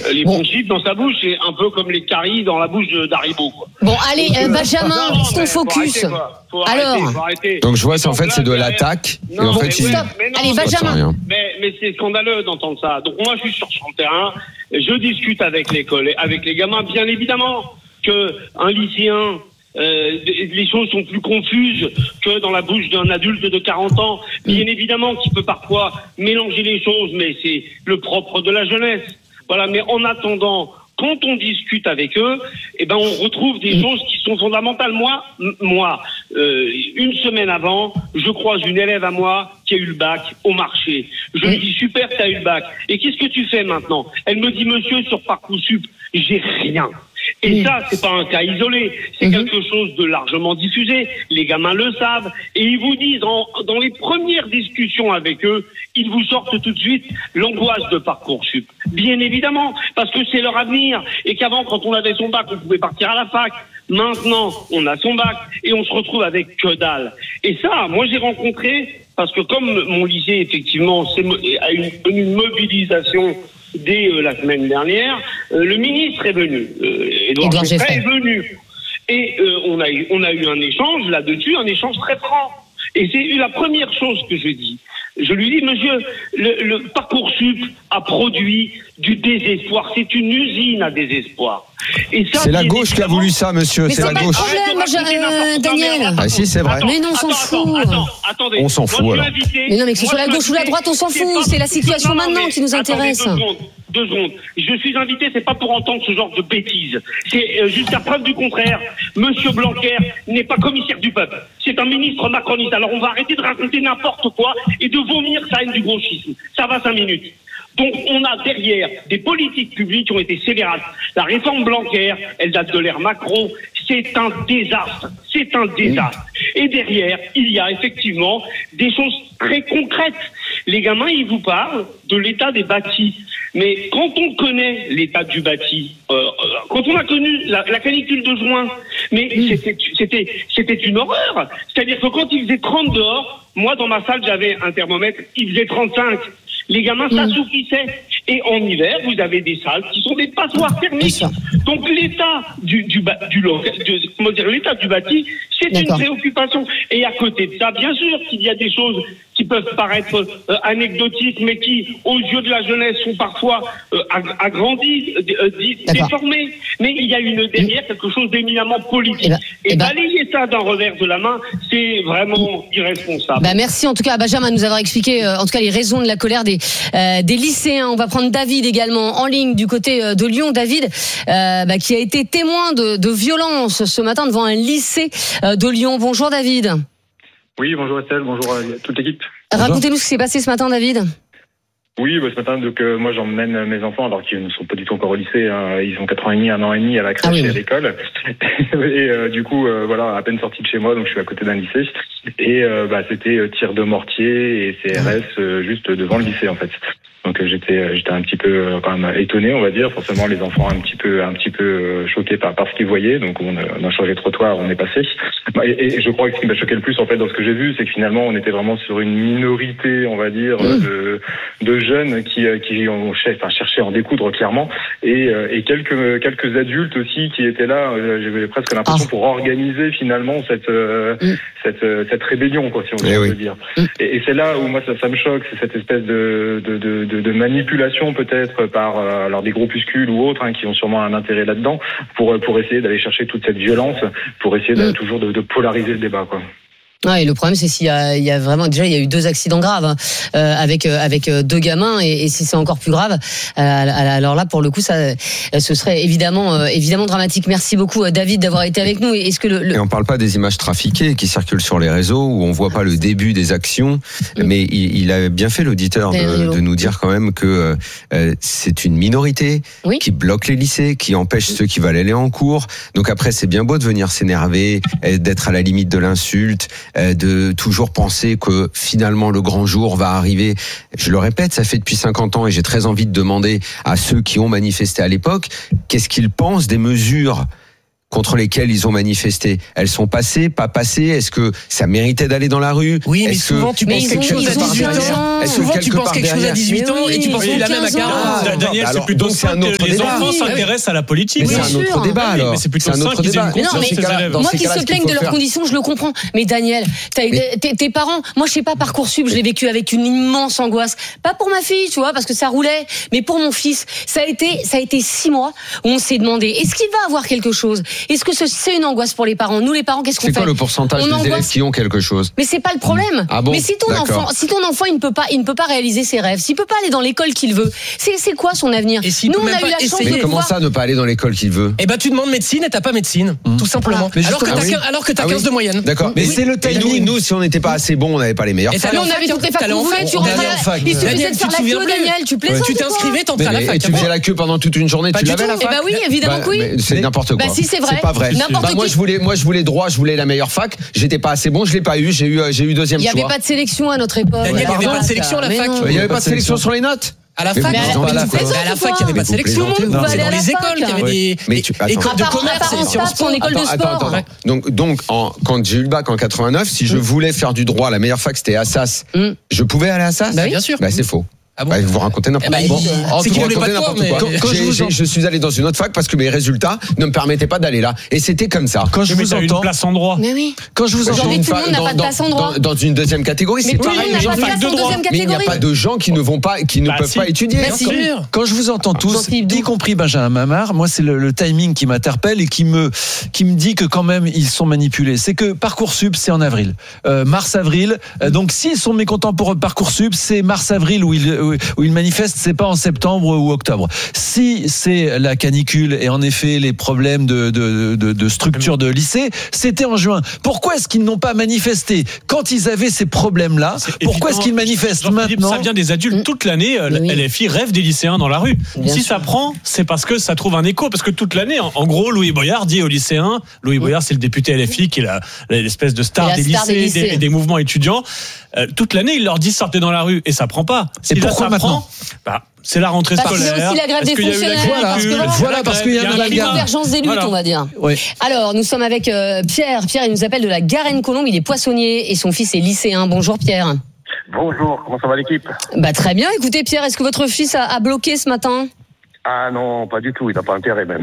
Les poncifs dans sa bouche, c'est un peu comme les caries dans la bouche d'Haribo, quoi. Bon, allez, Benjamin, reste ton focus. Faut arrêter. Donc je vois, en fait, c'est de l'attaque. Non, et en fait, stop. Allez, Benjamin. Mais c'est scandaleux d'entendre ça. Donc moi, je suis sur le terrain, je discute avec les gamins, bien évidemment que un lycéen. Les choses sont plus confuses que dans la bouche d'un adulte de 40 ans. Bien évidemment qu'il peut parfois mélanger les choses, mais c'est le propre de la jeunesse. Voilà, mais en attendant, quand on discute avec eux, on retrouve des choses qui sont fondamentales. Moi, une semaine avant, je croise une élève à moi qui a eu le bac au marché. Je lui dis, super, t'as eu le bac. Et qu'est-ce que tu fais maintenant? Elle me dit, monsieur, sur Parcoursup, j'ai rien. Et ça, c'est pas un cas isolé, c'est quelque chose de largement diffusé. Les gamins le savent et ils vous disent dans les premières discussions avec eux, ils vous sortent tout de suite l'angoisse de Parcoursup. Bien évidemment, parce que c'est leur avenir et qu'avant, quand on avait son bac, on pouvait partir à la fac. Maintenant, on a son bac et on se retrouve avec que dalle. Et ça, moi, j'ai rencontré, parce que comme mon lycée, effectivement, a une mobilisation dès la semaine dernière, le ministre est venu. Édouard Geoffroy est venu. Et on a eu un échange là-dessus, un échange très franc. Et c'est la première chose que je dis. Je lui dis, monsieur, le Parcoursup a produit du désespoir. C'est une usine à désespoir. Et ça, c'est la gauche qui a voulu ça, monsieur. Mais c'est la gauche. Daniel. Ah si, c'est vrai. Mais non, on s'en fout. Attendez. On s'en fout, alors. Mais non, mais que ce soit la gauche ou la droite, on s'en fout. C'est la situation maintenant qui nous intéresse. Deux secondes. Je suis invité, c'est pas pour entendre ce genre de bêtises. C'est jusqu'à preuve du contraire. Monsieur Blanquer n'est pas commissaire du peuple. C'est un ministre macroniste. Alors on va arrêter de raconter n'importe quoi et de vomir sa haine du gauchisme. Ça va 5 minutes. Donc on a derrière des politiques publiques qui ont été scélérates. La réforme Blanquer, elle date de l'ère Macron. C'est un désastre. C'est un désastre. Et derrière, il y a effectivement des choses très concrètes. Les gamins, ils vous parlent de l'état des bâtis. Mais quand on connaît l'état du bâti, quand on a connu la canicule de juin, mais c'était une horreur. C'est-à-dire que quand il faisait 30 dehors, moi dans ma salle j'avais un thermomètre, il faisait 35. Les gamins s'assouplissaient. Et en hiver, vous avez des salles qui sont des passoires thermiques. Donc l'état l'état du bâti, c'est une préoccupation. Et à côté de ça, bien sûr qu'il y a des choses qui peuvent paraître anecdotiques, mais qui, aux yeux de la jeunesse, sont parfois agrandies, déformées. Mais il y a derrière quelque chose d'éminemment politique. Et balayer ça d'un revers de la main, c'est vraiment irresponsable. Merci en tout cas à Benjamin de nous avoir expliqué en tout cas les raisons de la colère des lycéens. On va prendre David également en ligne du côté de Lyon. David qui a été témoin de violence ce matin devant un lycée de Lyon. Bonjour David. Oui, bonjour Estelle, bonjour à toute l'équipe. Racontez-nous ce qui s'est passé ce matin, David. Oui, ce matin, donc moi j'emmène mes enfants, alors qu'ils ne sont pas du tout encore au lycée, hein, ils ont 4 ans et demi, 1 an et demi à la crèche et à l'école. Et du coup, à peine sorti de chez moi, donc je suis à côté d'un lycée. Et c'était tir de mortier et CRS juste devant le lycée en fait. Donc j'étais un petit peu quand même étonné, on va dire. Forcément, les enfants un petit peu choqués par ce qu'ils voyaient. Donc on a changé de trottoir, on est passé. Et je crois que ce qui m'a choqué le plus en fait dans ce que j'ai vu, c'est que finalement on était vraiment sur une minorité, on va dire, de jeunes qui cherchaient à en découdre clairement, et quelques adultes aussi qui étaient là. J'avais presque l'impression pour organiser finalement cette rébellion, quoi, si on veut dire. Et c'est là où moi ça me choque, c'est cette espèce de manipulation peut-être par alors des groupuscules ou autres qui ont sûrement un intérêt là-dedans pour essayer d'aller chercher toute cette violence, pour essayer toujours de polariser le débat, quoi. Et le problème, c'est s'il y a vraiment, déjà, il y a eu 2 accidents graves, avec 2 gamins, et si c'est encore plus grave, alors là, pour le coup, ce serait évidemment dramatique. Merci beaucoup, David, d'avoir été avec nous. Est-ce que Et on parle pas des images trafiquées qui circulent sur les réseaux, où on voit pas le début des actions, mais il a bien fait, l'auditeur, de nous dire quand même que c'est une minorité qui bloque les lycées, qui empêche ceux qui veulent aller en cours. Donc après, c'est bien beau de venir s'énerver, d'être à la limite de l'insulte, de toujours penser que finalement le grand jour va arriver. Je le répète, ça fait depuis 50 ans et j'ai très envie de demander à ceux qui ont manifesté à l'époque, qu'est-ce qu'ils pensent des mesures contre lesquelles ils ont manifesté, elles sont passées, pas passées? Est-ce que ça méritait d'aller dans la rue? Oui, mais souvent tu penses quelque chose à 18 ans. Souvent tu penses quelque chose à 18 ans et tu penses la même à 40. Daniel, c'est plutôt ça que les enfants s'intéressent à la politique. Mais c'est un autre débat alors. Mais c'est plutôt ça qu'ils aient une conscience, ces élèves. Moi qui se plaignent de leurs conditions, je le comprends. Mais Daniel, tes parents, moi je sais pas, Parcoursup, je l'ai vécu avec une immense angoisse. Pas pour ma fille, tu vois, parce que ça roulait, mais pour mon fils. Ça a été 6 mois où on s'est demandé, est-ce qu'il va avoir quelque chose? Est-ce que c'est une angoisse pour les parents? Nous les parents, qu'est-ce qu'on fait? C'est quoi le pourcentage des élèves qui ont quelque chose? Mais c'est pas le problème. Ah bon? Mais si ton enfant il ne peut pas réaliser ses rêves, s'il peut pas aller dans l'école qu'il veut, c'est quoi son avenir? Nous on a eu la chance de comment ça ne pas aller dans l'école qu'il veut? Eh ben tu demandes médecine et t'as pas médecine, tout simplement. Alors que t'as 15 de moyenne. D'accord. Mais c'est le timing. Nous si on n'était pas assez bon, on n'avait pas les meilleurs. Et on avait toutes les facs qu'on voulait, tu rentrais à la fac. Il suffisait de faire la queue, Daniel, tu plaisantes. Tu t'inscrivais, t'entrais à la fac. Tu faisais la queue pendant toute une journée, tu l'avais la fac? Eh bah oui, évidemment que oui. C'est n'importe quoi. Bah si c'est vrai. C'est pas vrai. Moi je voulais droit, je voulais la meilleure fac, j'étais pas assez bon, je l'ai pas eu, j'ai eu deuxième choix. Il y avait pas de sélection à notre époque. Daniel, il y avait pas de sélection à la fac. Il y avait pas de sélection sur les notes? À la fac, à la fac, il n'y avait pas de sélection. Dans les écoles, il y avait des écoles de commerce et Sciences Po. En école de sport. Donc, quand j'ai eu le bac en 89, si je voulais faire du droit, la meilleure fac c'était Assas. Je pouvais aller à Assas? Bien sûr. C'est faux. Ah bon, vous racontez n'importe quoi. C'est qu'il voulait pas de toi, mais je suis allé dans une autre fac parce que mes résultats ne me permettaient pas d'aller là. Et c'était comme ça. Quand je vous entends, une place en droit. Mais oui. Quand je vous entends, tout le monde n'a pas de place en droit. Dans une deuxième catégorie, c'est pareil. Mais il n'y a pas de gens qui ne vont pas, qui ne peuvent pas étudier. Quand je vous entends tous, y compris Benjamin Mamard, moi c'est le timing qui m'interpelle et qui me dit que quand même ils sont manipulés. C'est que Parcoursup c'est en avril, mars-avril. Donc s'ils sont mécontents pour Parcoursup, c'est mars-avril où ils manifestent. C'est pas en septembre ou octobre. Si c'est la canicule et en effet les problèmes de structure de lycée, c'était en juin. Pourquoi est-ce qu'ils n'ont pas manifesté quand ils avaient ces problèmes-là? Pourquoi est-ce qu'ils manifestent maintenant? Ça vient des adultes toute l'année. LFI rêve des lycéens dans la rue. Si ça prend, c'est parce que ça trouve un écho. Parce que toute l'année, en gros, Louis Boyard dit aux lycéens, Louis Boyard c'est le député LFI qui est l'espèce de star des lycées et des mouvements étudiants. Toute l'année, il leur dit sortez dans la rue et ça prend pas. Et pourquoi maintenant? C'est la rentrée scolaire. C'est aussi la grève des fonctionnaires. Voilà, parce qu'il y a une convergence des luttes, on va dire. Oui. Alors, nous sommes avec Pierre. Pierre, il nous appelle de la Garenne-Colombes. Il est poissonnier et son fils est lycéen. Bonjour Pierre. Bonjour, comment ça va l'équipe? Très bien. Écoutez Pierre, est-ce que votre fils a bloqué ce matin? Ah non, pas du tout. Il n'a pas intérêt même.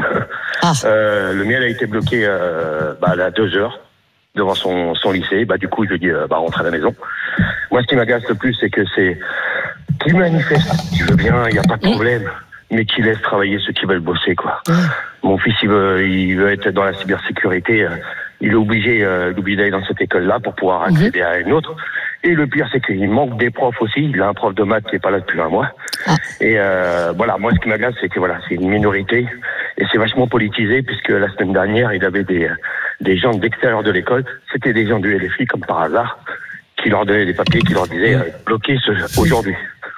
Le mien a été bloqué à 2 heures devant son lycée. Du coup, je lui ai dit rentre à la maison. Moi, ce qui m'agace le plus, c'est que qu'il manifeste, qu'il veut bien, il n'y a pas de problème, mais qu'il laisse travailler ceux qui veulent bosser, quoi. Mon fils, il veut être dans la cybersécurité. Il est obligé d'aller dans cette école-là pour pouvoir accéder à une autre. Et le pire, c'est qu'il manque des profs aussi. Il a un prof de maths qui est pas là depuis 1 mois. Et moi, ce qui m'agace, c'est que c'est une minorité et c'est vachement politisé puisque la semaine dernière, il avait des gens d'extérieur de l'école. C'était des gens du LFI, comme par hasard, qui leur donnaient des papiers, qui leur disaient bloquez aujourd'hui.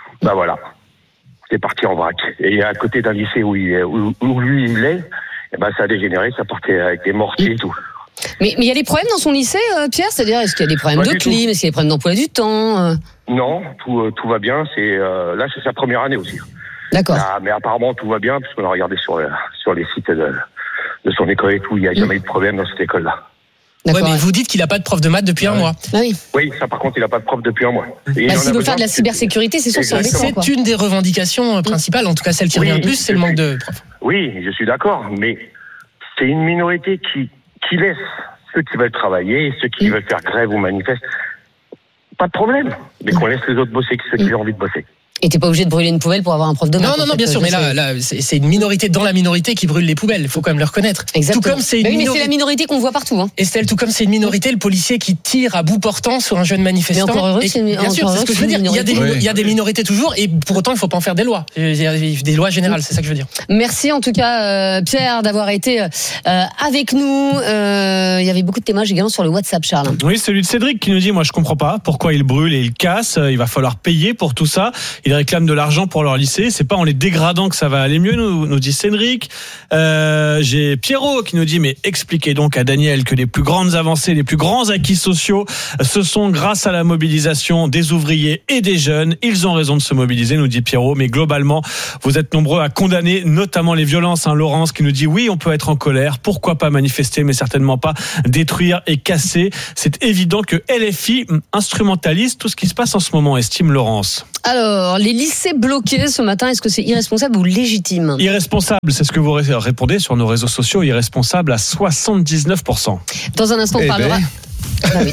C'est parti en vrac. Et à côté d'un lycée où lui il est, ça a dégénéré, ça partait avec des mortiers et tout. Mais il y a des problèmes dans son lycée, Pierre? C'est-à-dire, est-ce qu'il y a des problèmes de clim? Est-ce qu'il y a des problèmes d'emploi du temps? Non, tout va bien. Là, c'est sa première année aussi. D'accord. Mais apparemment, tout va bien, puisqu'on a regardé sur les sites de son école et tout. Il n'y a jamais eu de problème dans cette école-là. Ouais, mais vous dites qu'il n'a pas de prof de maths depuis 1 mois. Oui, ça par contre, il n'a pas de prof depuis 1 mois. S'il veut faire de la cybersécurité, c'est sûr que c'est une des revendications principales, en tout cas celle qui revient le plus, c'est le manque de profs. Oui, je suis d'accord, mais c'est une minorité qui laisse ceux qui veulent travailler, ceux qui veulent faire grève ou manifester. Pas de problème, mais qu'on laisse les autres bosser, ceux qui ont envie de bosser. Et t'es pas obligé de brûler une poubelle pour avoir un prof de maths. Non, bien sûr, mais là, c'est une minorité dans la minorité qui brûle les poubelles. Il faut quand même le reconnaître. Exactement. Tout comme c'est mais c'est la minorité qu'on voit partout. Estelle, tout comme c'est une minorité, le policier qui tire à bout portant sur un jeune manifestant. Mais encore heureux, bien sûr, c'est ce que je veux dire. Il y a des minorités toujours, et pour autant, il faut pas en faire des lois. Il y a des lois générales, c'est ça que je veux dire. Merci en tout cas, Pierre, d'avoir été avec nous. Il y avait beaucoup de témoignages également sur le WhatsApp, Charles. Oui, celui de Cédric qui nous dit, moi je comprends pas pourquoi il brûle et il casse. Il va falloir payer pour tout ça. Ils réclament de l'argent pour leur lycée. C'est pas en les dégradant que ça va aller mieux, nous dit Cédric. J'ai Pierrot qui nous dit, mais expliquez donc à Daniel que les plus grandes avancées, les plus grands acquis sociaux, ce sont grâce à la mobilisation des ouvriers et des jeunes. Ils ont raison de se mobiliser, nous dit Pierrot. Mais globalement, vous êtes nombreux à condamner notamment les violences. Laurence qui nous dit, oui, on peut être en colère. Pourquoi pas manifester, mais certainement pas détruire et casser. C'est évident que LFI instrumentalise tout ce qui se passe en ce moment, estime Laurence. Alors, les lycées bloqués ce matin, est-ce que c'est irresponsable ou légitime ? Irresponsable, c'est ce que vous répondez sur nos réseaux sociaux. Irresponsable à 79%. Dans un instant, on parlera... Ah oui.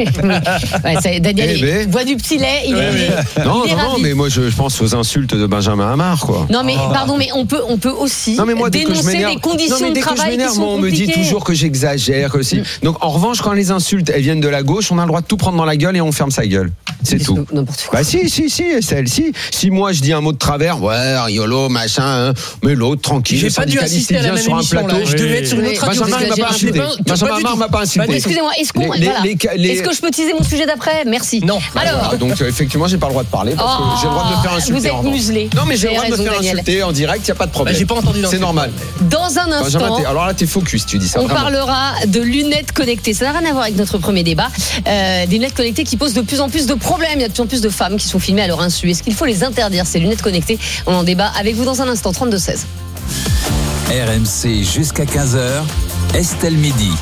Daniel voit du petit lait. Non, mais moi je pense aux insultes de Benjamin Hamar, quoi. Non, mais pardon, mais on peut aussi dénoncer les conditions de travail qui sont on me dit toujours que j'exagère aussi. Donc en revanche, quand les insultes elles viennent de la gauche, on a le droit de tout prendre dans la gueule et on ferme sa gueule. C'est tout. N'importe quoi. Bah si, si moi je dis un mot de travers, ouais, rigolo, machin, mais l'autre tranquille. J'ai pas dû assister à la même émission là. Je devais être sur une autre radio. Benjamin Hamar m'a pas insulté. Excusez-moi, est-ce que je peux teaser mon sujet d'après ? Merci. Non. Alors, donc effectivement, j'ai pas le droit de parler parce que j'ai le droit de me faire insulter. Vous êtes muselé. Non, mais j'ai le droit de me faire insulter en direct, il y a pas de problème. J'ai pas entendu. C'est normal. Dans un instant. Alors là, t'es focus, tu dis ça. On parlera de lunettes connectées. Ça n'a rien à voir avec notre premier débat. Des lunettes connectées qui posent de plus en plus de problèmes. Il y a de plus en plus de femmes qui sont filmées à leur insu. Est-ce qu'il faut les interdire, ces lunettes connectées ? On en débat avec vous dans un instant. 32-16. RMC jusqu'à 15h. Estelle Midi.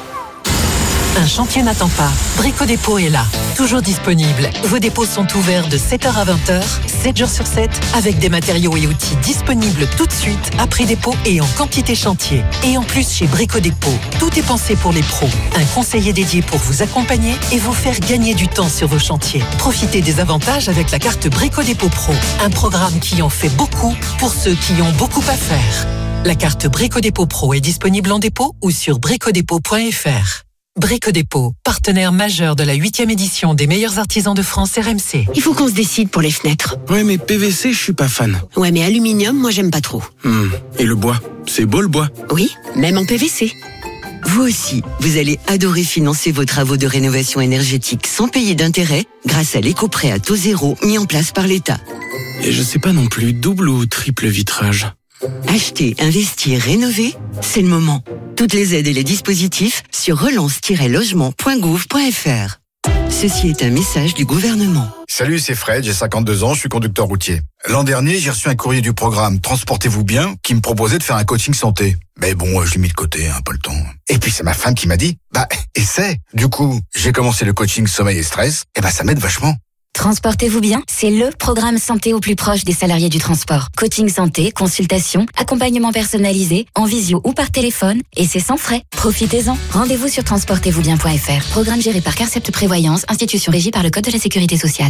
Un chantier n'attend pas. Brico Dépôt est là, toujours disponible. Vos dépôts sont ouverts de 7h à 20h, 7 jours sur 7, avec des matériaux et outils disponibles tout de suite, après dépôt et en quantité chantier. Et en plus, chez Brico Dépôt, tout est pensé pour les pros. Un conseiller dédié pour vous accompagner et vous faire gagner du temps sur vos chantiers. Profitez des avantages avec la carte Brico Dépôt Pro, un programme qui en fait beaucoup pour ceux qui ont beaucoup à faire. La carte Brico Dépôt Pro est disponible en dépôt ou sur bricodépôt.fr. Brico Dépôt, partenaire majeur de la 8e édition des meilleurs artisans de France RMC. Il faut qu'on se décide pour les fenêtres. Ouais, mais PVC, je suis pas fan. Ouais, mais aluminium, moi j'aime pas trop. Et le bois, c'est beau le bois. Oui, même en PVC. Vous aussi, vous allez adorer financer vos travaux de rénovation énergétique sans payer d'intérêt grâce à l'éco-prêt à taux zéro mis en place par l'État. Et je sais pas non plus, double ou triple vitrage. Acheter, investir, rénover, c'est le moment. Toutes les aides et les dispositifs sur relance-logement.gouv.fr. Ceci est un message du gouvernement. Salut, c'est Fred, j'ai 52 ans, je suis conducteur routier. L'an dernier, j'ai reçu un courrier du programme Transportez-vous bien qui me proposait de faire un coaching santé. Mais bon, je l'ai mis de côté, pas le temps. Et puis c'est ma femme qui m'a dit, essaie. Du coup, j'ai commencé le coaching sommeil et stress, et ça m'aide vachement. Transportez-vous bien, c'est le programme santé au plus proche des salariés du transport. Coaching santé, consultation, accompagnement personnalisé, en visio ou par téléphone, et c'est sans frais. Profitez-en. Rendez-vous sur transportezvousbien.fr. Programme géré par Carcept Prévoyance, institution régie par le Code de la Sécurité sociale.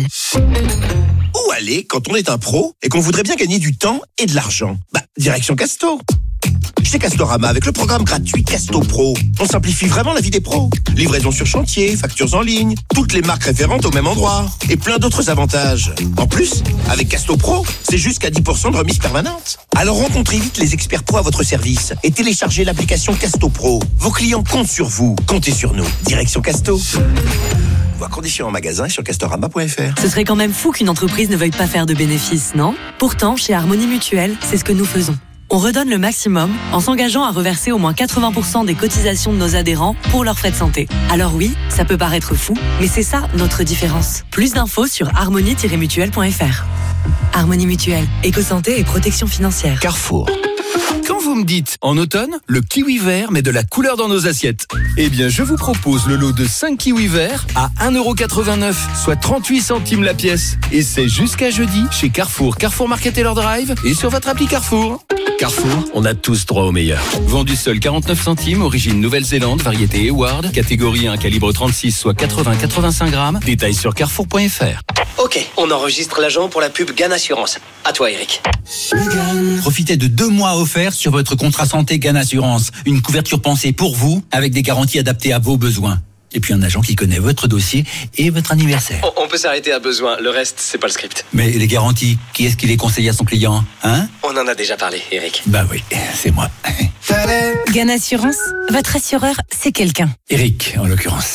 Où aller quand on est un pro et qu'on voudrait bien gagner du temps et de l'argent ? Direction Casto. Chez Castorama, avec le programme gratuit Casto Pro, on simplifie vraiment la vie des pros. Livraison sur chantier, factures en ligne, toutes les marques référentes au même endroit et plein d'autres avantages. En plus, avec Casto Pro, c'est jusqu'à 10% de remise permanente. Alors rencontrez vite les experts pro à votre service et téléchargez l'application Casto Pro. Vos clients comptent sur vous, comptez sur nous. Direction Casto. Voir conditions en magasin sur castorama.fr. Ce serait quand même fou qu'une entreprise ne veuille pas faire de bénéfices, non ? Pourtant, chez Harmonie Mutuelle, c'est ce que nous faisons. On redonne le maximum en s'engageant à reverser au moins 80% des cotisations de nos adhérents pour leurs frais de santé. Alors oui, ça peut paraître fou, mais c'est ça notre différence. Plus d'infos sur harmonie-mutuelle.fr. Harmonie Mutuelle, éco-santé et protection financière. Carrefour. Quand vous me dites en automne, le kiwi vert met de la couleur dans nos assiettes. Eh bien, je vous propose le lot de 5 kiwis verts à 1,89€, soit 38 centimes la pièce. Et c'est jusqu'à jeudi chez Carrefour, Carrefour Market Taylor Drive et sur votre appli Carrefour. Carrefour, on a tous droit au meilleur. Vendu seul 49 centimes, origine Nouvelle-Zélande, variété Eward, catégorie 1, calibre 36, soit 80-85 grammes. Détails sur carrefour.fr. Ok, on enregistre l'agent pour la pub GAN Assurance. À toi, Eric. Profitez de 2 mois offerts sur votre contrat santé GAN Assurance. Une couverture pensée pour vous, avec des garanties adaptées à vos besoins. Et puis un agent qui connaît votre dossier et votre anniversaire. On peut s'arrêter à besoin, le reste, c'est pas le script. Mais les garanties, qui est-ce qui les conseille à son client, hein ? On en a déjà parlé, Eric. Bah oui, c'est moi. GAN Assurance, votre assureur, c'est quelqu'un. Eric, en l'occurrence.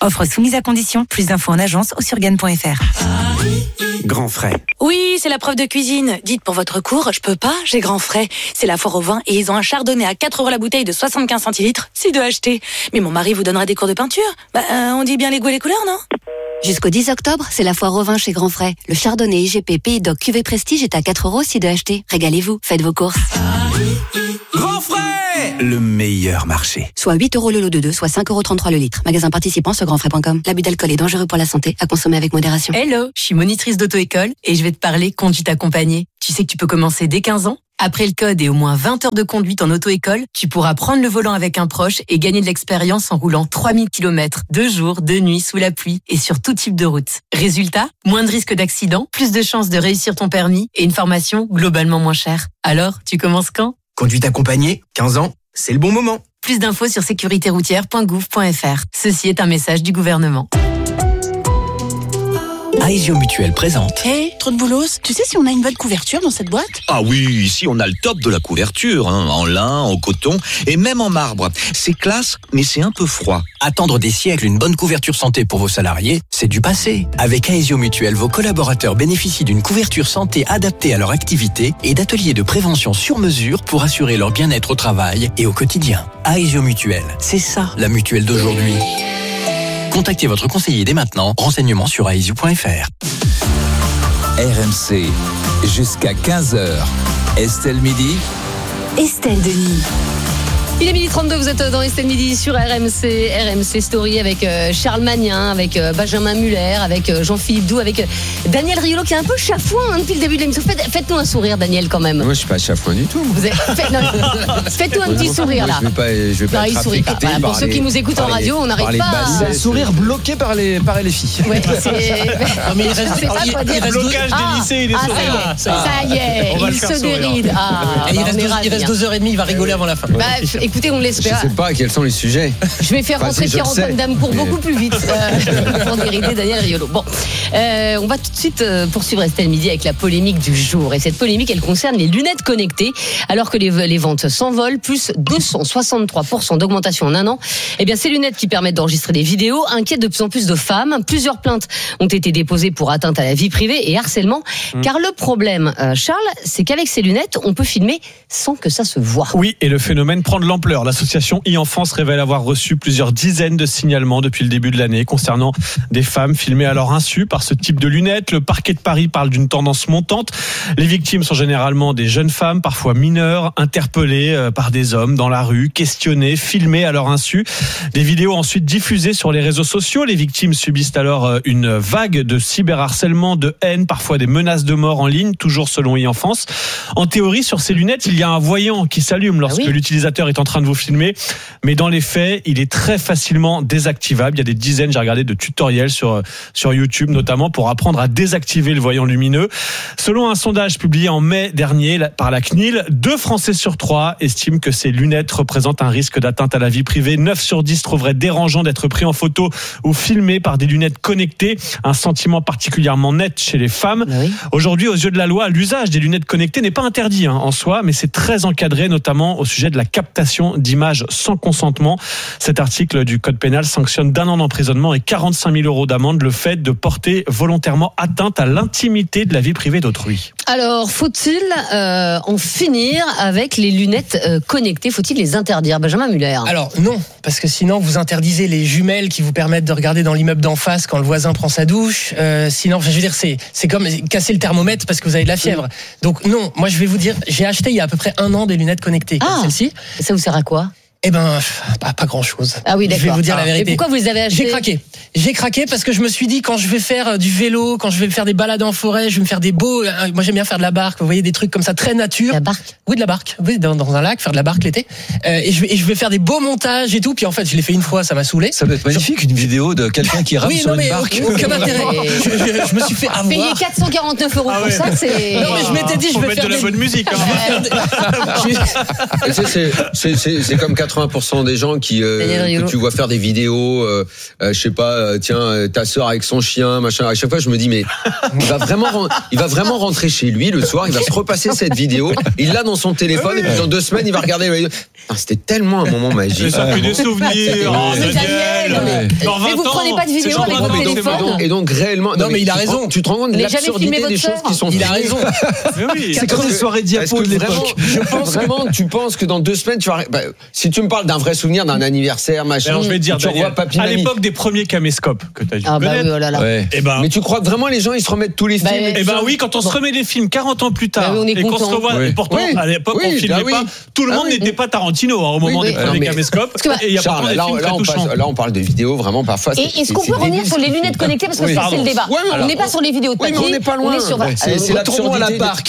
Offre soumise à condition. Plus d'infos en agence ou sur gagne.fr. Grand frais. Oui, c'est la preuve de cuisine. Dites pour votre cours, je peux pas, j'ai Grand Frais. C'est la foire au vin et ils ont un chardonnay à 4 € la bouteille de 75 centilitres. C'est de acheter. Mais mon mari vous donnera des cours de peinture. On dit bien les goûts et les couleurs, non? Jusqu'au 10 octobre, c'est la foire au vin chez Grand Frais. Le chardonnay IGP Pays d'Oc Cuvée Prestige est à 4 € si de acheter. Régalez-vous, faites vos courses. Grand frais, le meilleur marché. Soit 8 € le lot de 2, soit 5,33 € le litre. Magasin participant sur grandfrais.com. L'abus d'alcool est dangereux pour la santé, à consommer avec modération. Hello, je suis monitrice d'auto-école et je vais te parler conduite accompagnée. Tu sais que tu peux commencer dès 15 ans? Après le code et au moins 20 heures de conduite en auto-école, tu pourras prendre le volant avec un proche et gagner de l'expérience en roulant 3000 km, 2 jours, 2 nuits, sous la pluie et sur tout type de route. Résultat, moins de risques d'accident, plus de chances de réussir ton permis et une formation globalement moins chère. Alors, tu commences quand? Conduite accompagnée, 15 ans, c'est le bon moment. Plus d'infos sur sécuritéroutière.gouv.fr. Ceci est un message du gouvernement. Aesio Mutuel présente. Hey, trop de boulos. Tu sais si on a une bonne couverture dans cette boîte? Ah oui, ici on a le top de la couverture, en lin, en coton et même en marbre. C'est classe, mais c'est un peu froid. Attendre des siècles une bonne couverture santé pour vos salariés, c'est du passé. Avec Aesio Mutuel, vos collaborateurs bénéficient d'une couverture santé adaptée à leur activité et d'ateliers de prévention sur mesure pour assurer leur bien-être au travail et au quotidien. Aesio Mutuel, c'est ça la mutuelle d'aujourd'hui. Contactez votre conseiller dès maintenant. Renseignements sur aesio.fr. RMC, jusqu'à 15h. Estelle Midi. Estelle Denis. Il est 12h32, vous êtes dans Estelle Midi sur RMC Story avec Charles Magnin, avec Benjamin Muller, avec Jean-Philippe Doux, avec Daniel Riolo qui est un peu chafouin depuis le début de l'émission. Faites-nous un sourire, Daniel, quand même. Moi, je suis pas chafouin du tout. Faites-nous un petit sourire, là. Je vais pas il sourit pas. Voilà, pour ceux qui nous écoutent en radio, on n'arrive pas à... C'est un sourire bloqué par les filles. Ouais, mais il reste blocage des lycées et des sourires. Ça y est, il se déride. Il reste 2h30, il va rigoler avant la fin. Écoutez, on l'espère. Je sais pas quels sont les sujets. Je vais faire rentrer Pierre-Antoine Damecourt beaucoup plus vite pour dérider Daniel Riolo. Bon, on va tout de suite poursuivre Estelle Midi avec la polémique du jour. Et cette polémique, elle concerne les lunettes connectées. Alors que les ventes s'envolent, plus 263% d'augmentation en un an. Eh bien, ces lunettes qui permettent d'enregistrer des vidéos inquiètent de plus en plus de femmes. Plusieurs plaintes ont été déposées pour atteinte à la vie privée et harcèlement. Car le problème, Charles, c'est qu'avec ces lunettes, on peut filmer sans que ça se voie. Oui, et le phénomène prend de l'ampleur. L'association e-Enfance révèle avoir reçu plusieurs dizaines de signalements depuis le début de l'année concernant des femmes filmées à leur insu par ce type de lunettes. Le parquet de Paris parle d'une tendance montante. Les victimes sont généralement des jeunes femmes, parfois mineures, interpellées par des hommes dans la rue, questionnées, filmées à leur insu. Des vidéos ensuite diffusées sur les réseaux sociaux. Les victimes subissent alors une vague de cyberharcèlement, de haine, parfois des menaces de mort en ligne, toujours selon e-Enfance. En théorie, sur ces lunettes, il y a un voyant qui s'allume lorsque l'utilisateur est en train de vous filmer, mais dans les faits, il est très facilement désactivable. Il y a des dizaines, j'ai regardé, de tutoriels sur YouTube, notamment pour apprendre à désactiver le voyant lumineux. Selon un sondage publié en mai dernier par la CNIL, 2 Français sur 3 estiment que ces lunettes représentent un risque d'atteinte à la vie privée. 9 sur 10 trouveraient dérangeant d'être pris en photo ou filmé par des lunettes connectées. Un sentiment particulièrement net chez les femmes. Aujourd'hui, aux yeux de la loi, l'usage des lunettes connectées n'est pas interdit en soi, mais c'est très encadré, notamment au sujet de la captation d'images sans consentement. Cet article du Code pénal sanctionne d'1 an d'emprisonnement et 45 000 € d'amende le fait de porter volontairement atteinte à l'intimité de la vie privée d'autrui. Alors, faut-il en finir avec les lunettes connectées? Faut-il les interdire, Benjamin Muller? Alors non, parce que sinon vous interdisez les jumelles qui vous permettent de regarder dans l'immeuble d'en face quand le voisin prend sa douche. Sinon, je veux dire, c'est comme casser le thermomètre parce que vous avez de la fièvre. Donc non, moi je vais vous dire, j'ai acheté il y a à peu près 1 an des lunettes connectées comme celle-ci. Ça vous sert à quoi? Eh ben, pas grand-chose. Ah oui, d'accord. Je vais vous dire la vérité. Et pourquoi vous les avez achetés? J'ai craqué parce que je me suis dit, quand je vais faire du vélo, quand je vais faire des balades en forêt, je vais me faire des beaux... Moi, j'aime bien faire de la barque. Vous voyez, des trucs comme ça, très nature. La barque? Oui, de la barque. Oui, dans un lac, faire de la barque l'été. Et je vais faire des beaux montages et tout. Puis en fait, je l'ai fait une fois, ça m'a saoulé. Ça doit être magnifique, une vidéo de quelqu'un qui rame sur une barque. Aucun intérêt. Je me suis fait avoir. Payer 449 € pour ça, c'est... Non, mais je m'étais dit, je vais mettre faire de la bonne musique. C'est comme 4 80% des gens que tu vois faire des vidéos, je sais pas, tiens, ta sœur avec son chien, machin. À chaque fois, je me dis, mais il va vraiment rentrer chez lui le soir, il va se repasser cette vidéo, il l'a dans son téléphone, et puis dans 2 semaines, il va regarder. C'était tellement un moment magique. Ça fait des souvenirs. Mais vous prenez pas de vidéo avec votre téléphone. Et donc réellement. Non, mais il a raison. Tu te rends compte de l'absurdité des choses qui sont faites. Il a raison. C'est comme les soirées diapo de l'époque. Je pense vraiment, tu penses que dans 2 semaines, tu vas. Si tu me parles d'un vrai souvenir, d'un anniversaire, machin. Alors je vais te dire, tu revois Papy à Mamie. l'époque des premiers caméscopes que tu as dû connaître. Ah bah oui, oh là là. Ouais. Mais tu crois que vraiment les gens ils se remettent tous les films oui, quand on se remet les films 40 ans plus tard et qu'on se revoit, et pourtant à l'époque on filmait pas, tout le monde n'était pas Tarantino au moment des premiers caméscopes. Et il y a pas des films très touchants. Là on parle de vidéos vraiment parfois. Et est-ce qu'on peut revenir sur les lunettes connectées parce que c'est le débat. On n'est pas sur les vidéos de Papy. On n'est pas loin. C'est l'absurdité à la barque.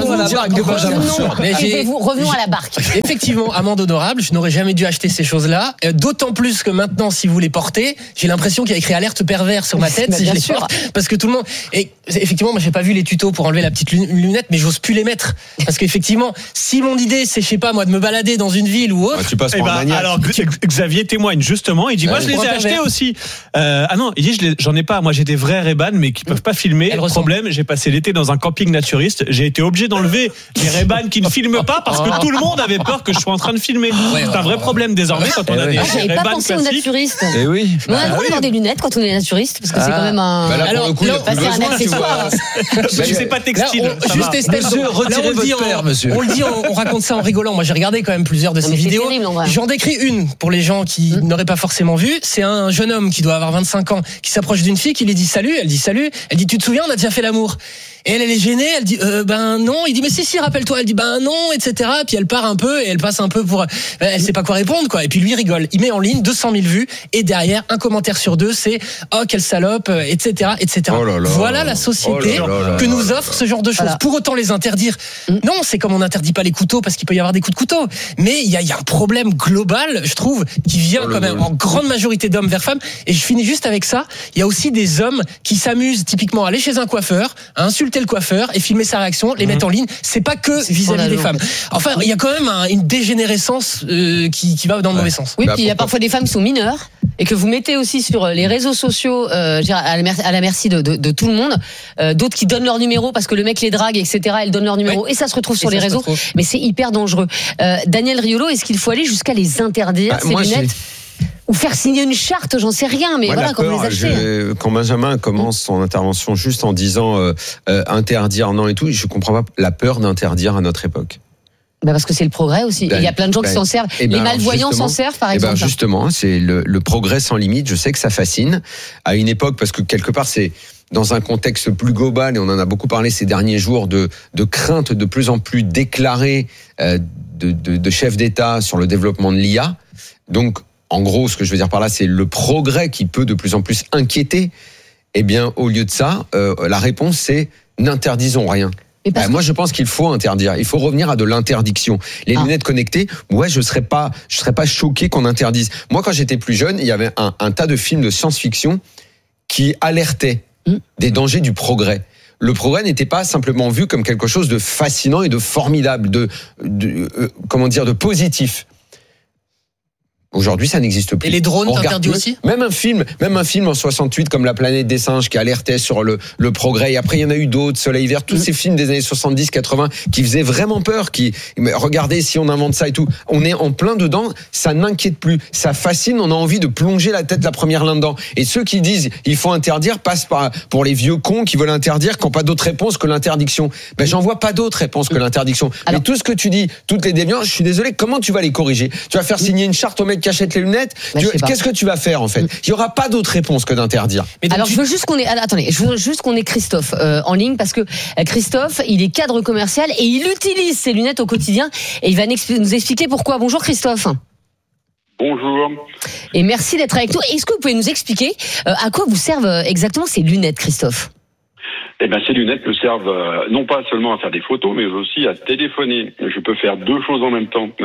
Revenons à la barque. Effectivement, amende honorable. Je n'aurais jamais dû acheter ces choses-là. D'autant plus que maintenant, si vous les portez, j'ai l'impression qu'il y a écrit alerte pervers sur ma tête si je les porte. Parce que tout le monde. Et effectivement, moi, j'ai pas vu les tutos pour enlever la petite lunette, mais j'ose plus les mettre. Parce qu'effectivement, si mon idée, c'est, je sais pas, moi, de me balader dans une ville ou autre. Tu passes pour un maniaque. Alors, Xavier témoigne justement. Il dit, moi, je les ai achetés aussi. Non, il dit, j'en ai pas. Moi, j'ai des vrais Ray-Ban, mais qui peuvent pas filmer. Le problème, j'ai passé l'été dans un camping naturiste. J'ai été obligé d'enlever les Ray-Ban qui ne filment pas parce que tout le monde avait peur que je sois en train de filmer. C'est un vrai problème désormais quand on a des Ray-Ban classiques. Pas pensé aux naturistes. Et oui. On a le droit d'avoir des lunettes quand on est naturiste parce que c'est quand même un. Alors, c'est un accessoire. C'est pas textile. Juste Estelle, retirez votre père, monsieur. On le dit, on raconte ça en rigolant. Moi, j'ai regardé quand même plusieurs de ces vidéos. J'en décris une pour les gens qui n'auraient pas forcément vu. C'est un jeune homme qui doit avoir 25 ans qui s'approche d'une fille qui lui dit salut. Elle dit salut. Elle dit tu te souviens, on a déjà fait l'amour. Et elle est gênée, elle dit ben non, il dit mais si rappelle-toi, elle dit ben non, etc. Puis elle part un peu et elle passe un peu pour, elle sait pas quoi répondre quoi. Et puis lui rigole, il met en ligne 200 000 vues et derrière un commentaire sur 2 c'est oh quelle salope, etc. Oh là là, voilà la société que nous offre ce genre de choses. Voilà. Pour autant les interdire, non, c'est comme on n'interdit pas les couteaux parce qu'il peut y avoir des coups de couteau. Mais il y a un problème global, je trouve, qui vient quand même en grande majorité d'hommes vers femmes. Et je finis juste avec ça. Il y a aussi des hommes qui s'amusent typiquement à aller chez un coiffeur, à insulter le coiffeur et filmer sa réaction, les mettre en ligne. C'est pas que vis-à-vis des femmes. Enfin, il y a quand même une dégénérescence qui va dans le mauvais sens. Oui, puis il y a parfois des femmes qui sont mineures et que vous mettez aussi sur les réseaux sociaux à la merci de tout le monde. D'autres qui donnent leur numéro parce que le mec les drague, etc. Elles donnent leur numéro et ça se retrouve sur les réseaux. Mais c'est hyper dangereux. Daniel Riolo, est-ce qu'il faut aller jusqu'à les interdire, ces lunettes? Ou faire signer une charte, j'en sais rien, mais voilà, comme les acheter. Quand Benjamin commence son intervention juste en disant interdire, non et tout, je comprends pas la peur d'interdire à notre époque. Parce que c'est le progrès aussi. Il y a plein de gens qui s'en servent. Les malvoyants s'en servent, par exemple. Justement, c'est le progrès sans limite. Je sais que ça fascine à une époque parce que quelque part c'est dans un contexte plus global et on en a beaucoup parlé ces derniers jours de craintes de plus en plus déclarées de chefs d'État sur le développement de l'IA. Donc en gros, ce que je veux dire par là, c'est le progrès qui peut de plus en plus inquiéter. Eh bien, au lieu de ça, la réponse, c'est n'interdisons rien. Moi, je pense qu'il faut interdire. Il faut revenir à de l'interdiction. Les lunettes connectées, je serais pas choqué qu'on interdise. Moi, quand j'étais plus jeune, il y avait un tas de films de science-fiction qui alertaient des dangers du progrès. Le progrès n'était pas simplement vu comme quelque chose de fascinant et de formidable, de positif. Aujourd'hui, ça n'existe plus. Et les drones, t'interdis aussi ? Même un film en 68 comme La planète des singes qui alertait sur le progrès. Et après, il y en a eu d'autres, Soleil vert, tous ces films des années 70, 80 qui faisaient vraiment peur, regardez si on invente ça et tout. On est en plein dedans, ça n'inquiète plus, ça fascine, on a envie de plonger la tête la première là dedans. Et ceux qui disent il faut interdire passent pour les vieux cons qui veulent interdire, qui n'ont pas d'autre réponse que l'interdiction. J'en vois pas d'autre réponse que l'interdiction. Alors, mais tout ce que tu dis, toutes les déviances, je suis désolé, comment tu vas les corriger ? Tu vas faire signer une charte au mec qui achète les lunettes, qu'est-ce que tu vas faire en fait ? Il y aura pas d'autre réponse que d'interdire. Alors je veux juste qu'on ait Christophe en ligne parce que Christophe, il est cadre commercial et il utilise ses lunettes au quotidien et il va nous expliquer pourquoi. Bonjour Christophe. Bonjour. Et merci d'être avec nous. Est-ce que vous pouvez nous expliquer à quoi vous servent exactement ces lunettes, Christophe ? Ces lunettes me servent non pas seulement à faire des photos, mais aussi à téléphoner. Je peux faire deux choses en même temps.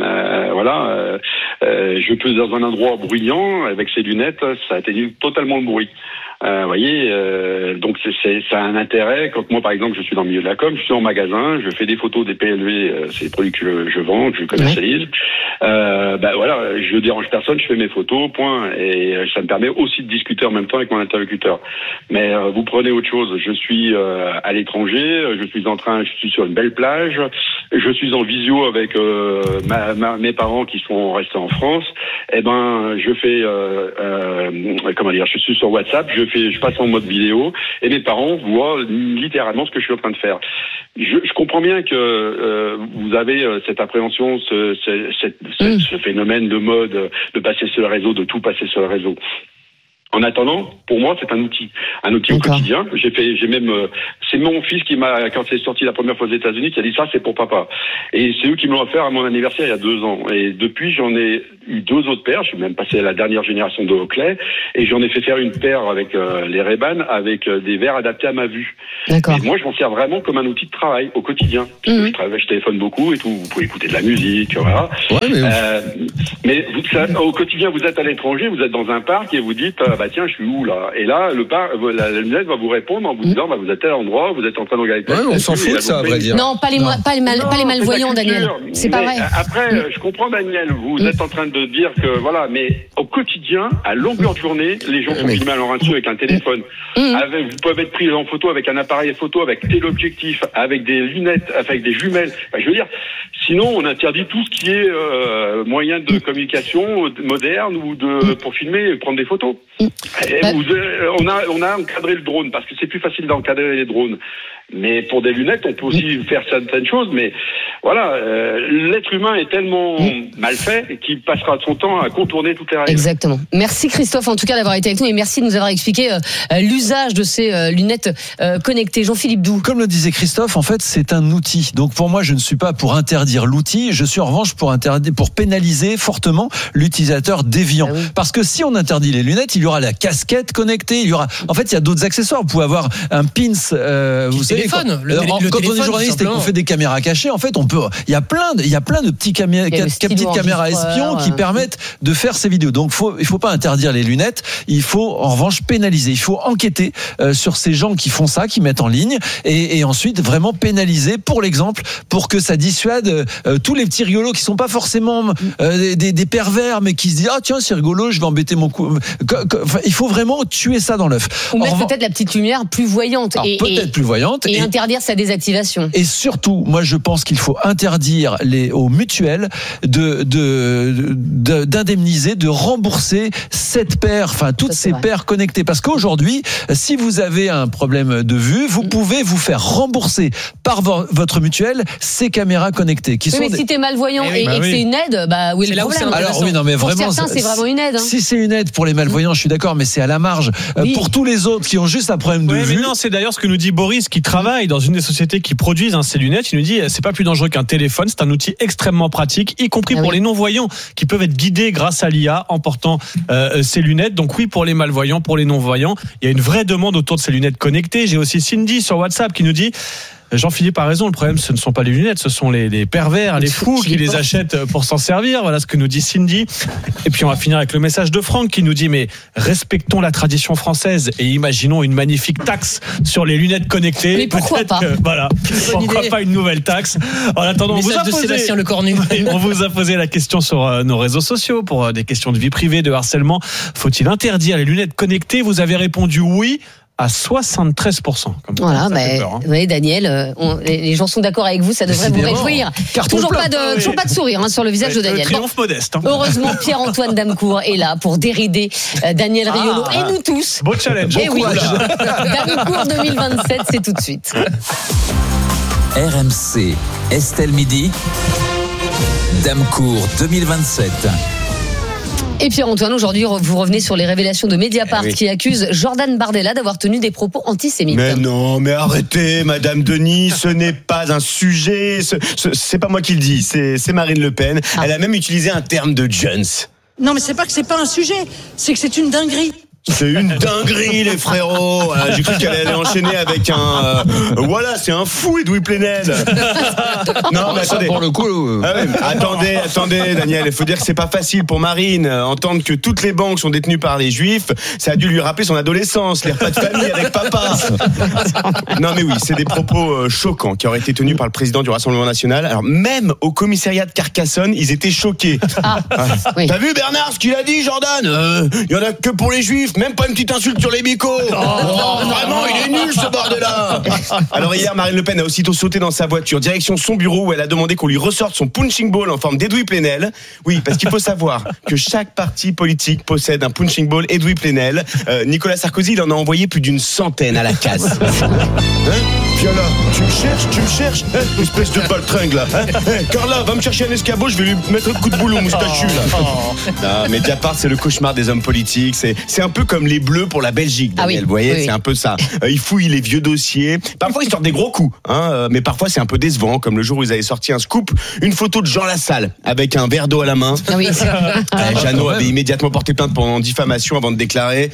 Je peux dans un endroit bruyant, avec ces lunettes, ça atténue totalement le bruit. Donc ça a un intérêt. Quand moi, par exemple, je suis dans le milieu de la com, je suis en magasin, je fais des photos des PLV, c'est des produits que je vends, que je commercialise. Voilà, je dérange personne, je fais mes photos, point. Et ça me permet aussi de discuter en même temps avec mon interlocuteur. Mais vous prenez autre chose. Je suis à l'étranger, je suis sur une belle plage, je suis en visio avec mes parents qui sont restés en France. Eh ben, je fais je suis sur WhatsApp, je passe en mode vidéo et mes parents voient littéralement ce que je suis en train de faire. Je comprends bien que vous avez cette appréhension, ce phénomène de mode, de passer sur le réseau, de tout passer sur le réseau. En attendant, pour moi, c'est un outil au quotidien. J'ai même, c'est mon fils qui m'a, quand c'est sorti la première fois aux États-Unis, qui a dit ça, c'est pour papa. Et c'est eux qui me l'ont offert à mon anniversaire il y a 2 ans. Et depuis, j'en ai eu 2 autres paires. Je suis même passé à la dernière génération de Oakley. Et j'en ai fait faire une paire avec les Ray-Ban, avec des verres adaptés à ma vue. D'accord. Et moi, je m'en sers vraiment comme un outil de travail au quotidien. Je téléphone beaucoup et tout. Vous pouvez écouter de la musique, voilà. Ouais, mais au quotidien, vous êtes à l'étranger, vous êtes dans un parc et vous dites, tiens, je suis où là? Et là, la lunette va vous répondre en vous disant, vous êtes à tel endroit, vous êtes en train de regarder. On s'en fout de ça, à vrai dire. Non, pas les malvoyants, Daniel. C'est pas vrai. Après, je comprends, Daniel. Vous êtes en train de dire que voilà, mais au quotidien, à longueur de journée, les gens sont filmés à leur insu avec un téléphone. Vous pouvez être pris en photo avec un appareil photo, avec téléobjectif, avec des lunettes, avec des jumelles. Je veux dire, sinon, on interdit tout ce qui est moyen de communication moderne ou pour filmer et prendre des photos. On a encadré le drone parce que c'est plus facile d'encadrer les drones. Mais pour des lunettes, on peut aussi faire certaines choses. Mais voilà, l'être humain est tellement mal fait qu'il passera son temps à contourner toutes les règles. Exactement. Merci Christophe, en tout cas, d'avoir été avec nous et merci de nous avoir expliqué l'usage de ces lunettes connectées. Jean-Philippe Doux. Comme le disait Christophe, en fait, c'est un outil. Donc pour moi, je ne suis pas pour interdire l'outil. Je suis en revanche pour pénaliser fortement l'utilisateur déviant. Ah oui. Parce que si on interdit les lunettes, il y aura la casquette connectée. En fait, il y a d'autres accessoires. Vous pouvez avoir un pins. Vous savez, quand on est journaliste et qu'on fait des caméras cachées, en fait, il y a plein de petites caméras espions qui permettent de faire ces vidéos. Donc, il faut pas interdire les lunettes. Il faut, en revanche, pénaliser. Il faut enquêter sur ces gens qui font ça, qui mettent en ligne, et ensuite vraiment pénaliser, pour l'exemple, pour que ça dissuade tous les petits rigolos qui sont pas forcément des pervers, mais qui se disent tiens, c'est rigolo, je vais embêter mon cou. Il faut vraiment tuer ça dans l'œuf. Ou mettre peut-être la petite lumière plus voyante. Plus voyante. Et interdire sa désactivation. Et surtout, moi je pense qu'il faut interdire aux mutuelles d'indemniser, de rembourser toutes ces paires connectées. Parce qu'aujourd'hui, si vous avez un problème de vue, vous pouvez vous faire rembourser par votre mutuelle ces caméras connectées. Si t'es malvoyant et que c'est une aide, où est le problème? Alors oui, non, mais vraiment, pour certains, c'est vraiment une aide. Si c'est une aide pour les malvoyants, je suis d'accord, mais c'est à la marge. Pour tous les autres qui ont juste un problème de vue. Mais non, c'est d'ailleurs ce que nous dit Boris, qui travaille dans une des sociétés qui produisent ces lunettes. Il nous dit c'est pas plus dangereux qu'un téléphone, c'est un outil extrêmement pratique, y compris pour les non-voyants qui peuvent être guidés grâce à l'IA en portant ces lunettes. Donc oui, pour les malvoyants, pour les non-voyants, il y a une vraie demande autour de ces lunettes connectées. J'ai aussi Cindy sur WhatsApp qui nous dit Jean-Philippe a raison, le problème ce ne sont pas les lunettes, ce sont les pervers, les fous qui les achètent pour s'en servir. Voilà ce que nous dit Cindy. Et puis on va finir avec le message de Franck qui nous dit mais respectons la tradition française et imaginons une magnifique taxe sur les lunettes connectées. Mais pourquoi pas? Pourquoi pas une nouvelle taxe? En attendant, on vous a posé la question sur nos réseaux sociaux pour des questions de vie privée, de harcèlement. Faut-il interdire les lunettes connectées? Vous avez répondu oui à 73%. Voilà, vous voyez, Daniel, les gens sont d'accord avec vous, ça devrait vous réjouir. Toujours pas de sourire sur le visage de Daniel. Triomphe modeste. Heureusement, Pierre-Antoine Damecourt est là pour dérider Daniel Riolo et nous tous. Beau challenge. Et oui, Damecourt 2027, c'est tout de suite. RMC, Estelle Midi, Damecourt 2027. Et Pierre-Antoine, aujourd'hui, vous revenez sur les révélations de Mediapart qui accusent Jordan Bardella d'avoir tenu des propos antisémites. Mais non, mais arrêtez, Madame Denis, ce n'est pas un sujet, c'est pas moi qui le dis, c'est Marine Le Pen. Elle a même utilisé un terme de Jones. Non, mais c'est pas que c'est pas un sujet, c'est que c'est une dinguerie. C'est une dinguerie, les frérots. J'ai cru qu'elle allait enchaîner avec un. Voilà, c'est un fou, Edoui Plenel. Non, mais attendez. Pour le coup. Ah ouais, attendez, Daniel. Il faut dire que c'est pas facile pour Marine. Entendre que toutes les banques sont détenues par les Juifs, ça a dû lui rappeler son adolescence, les repas de famille avec papa. Non, mais oui, c'est des propos choquants qui auraient été tenus par le président du Rassemblement National. Alors, même au commissariat de Carcassonne, ils étaient choqués. Oui. T'as vu Bernard ce qu'il a dit, Jordan? Il y en a que pour les Juifs. Même pas une petite insulte sur les bicos. Vraiment, il est nul ce bordel-là. Alors hier, Marine Le Pen a aussitôt sauté dans sa voiture, direction son bureau où elle a demandé qu'on lui ressorte son punching ball en forme d'Edoui Plenel. Oui, parce qu'il faut savoir que chaque parti politique possède un punching ball Edoui Plenel. Nicolas Sarkozy, il en a envoyé plus d'une centaine à la casse. Viens là, tu me cherches, espèce de baltringue là. Carla, va me chercher un escabeau, je vais lui mettre un coup de boulot moustachu là. Non, Mediapart, c'est le cauchemar des hommes politiques. C'est un peu comme les Bleus pour la Belgique, Daniel. Vous voyez, c'est un peu ça. Ils fouillent les vieux dossiers. Parfois, ils sortent des gros coups, mais parfois, c'est un peu décevant, comme le jour où ils avaient sorti un scoop, une photo de Jean Lassalle avec un verre d'eau à la main. Oui. Jeannot avait immédiatement porté plainte pour diffamation avant de déclarer.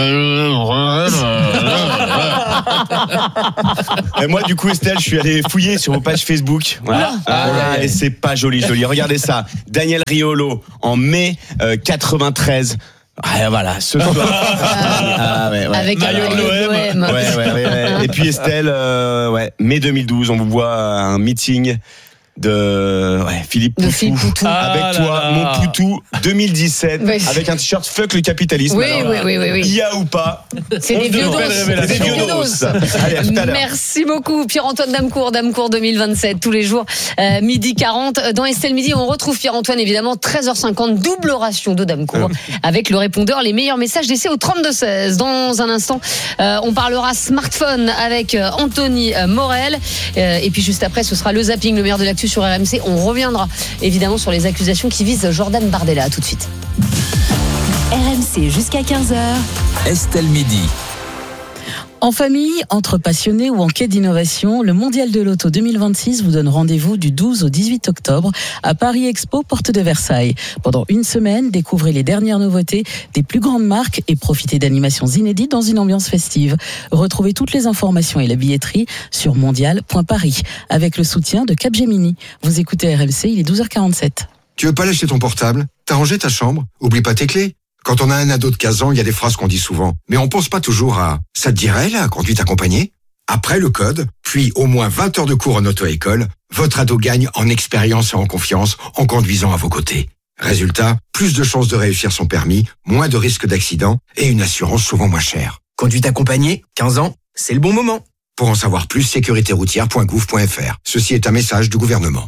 Et moi, du coup, Estelle, je suis allé fouiller sur vos pages Facebook. Voilà. Et c'est pas joli. Regardez ça. Daniel Riolo, en mai 93. Voilà, ce soir. Avec l'OM. Ouais. Et puis Estelle, mai 2012, on vous voit à un meeting de Philippe Poutou. Avec toi, mon Poutou 2017, avec un t-shirt fuck le capitalisme. Oui. Il y a ou pas? C'est des vieux dos. Allez, à tout à l'heure. Merci beaucoup Pierre-Antoine Damecourt 2027 tous les jours 12h40 dans Estelle Midi. On retrouve Pierre-Antoine évidemment 13h50, double ration de Damecourt avec le répondeur les meilleurs messages d'essai au 32-16. Dans un instant, on parlera smartphone avec Anthony Morel et puis juste après ce sera le zapping, le meilleur de l'actu sur RMC. On reviendra évidemment sur les accusations qui visent Jordan Bardella. À tout de suite. RMC jusqu'à 15h. Estelle Midi. En famille, entre passionnés ou en quête d'innovation, le Mondial de l'Auto 2026 vous donne rendez-vous du 12 au 18 octobre à Paris Expo, porte de Versailles. Pendant une semaine, découvrez les dernières nouveautés des plus grandes marques et profitez d'animations inédites dans une ambiance festive. Retrouvez toutes les informations et la billetterie sur mondial.paris avec le soutien de Capgemini. Vous écoutez RMC, il est 12h47. Tu veux pas lâcher ton portable? T'as rangé ta chambre? Oublie pas tes clés. Quand on a un ado de 15 ans, il y a des phrases qu'on dit souvent. Mais on pense pas toujours à « ça te dirait, la conduite accompagnée ?» Après le code, puis au moins 20 heures de cours en auto-école, votre ado gagne en expérience et en confiance en conduisant à vos côtés. Résultat, plus de chances de réussir son permis, moins de risques d'accident et une assurance souvent moins chère. Conduite accompagnée, 15 ans, c'est le bon moment. Pour en savoir plus, sécuritéroutière.gouv.fr. Ceci est un message du gouvernement.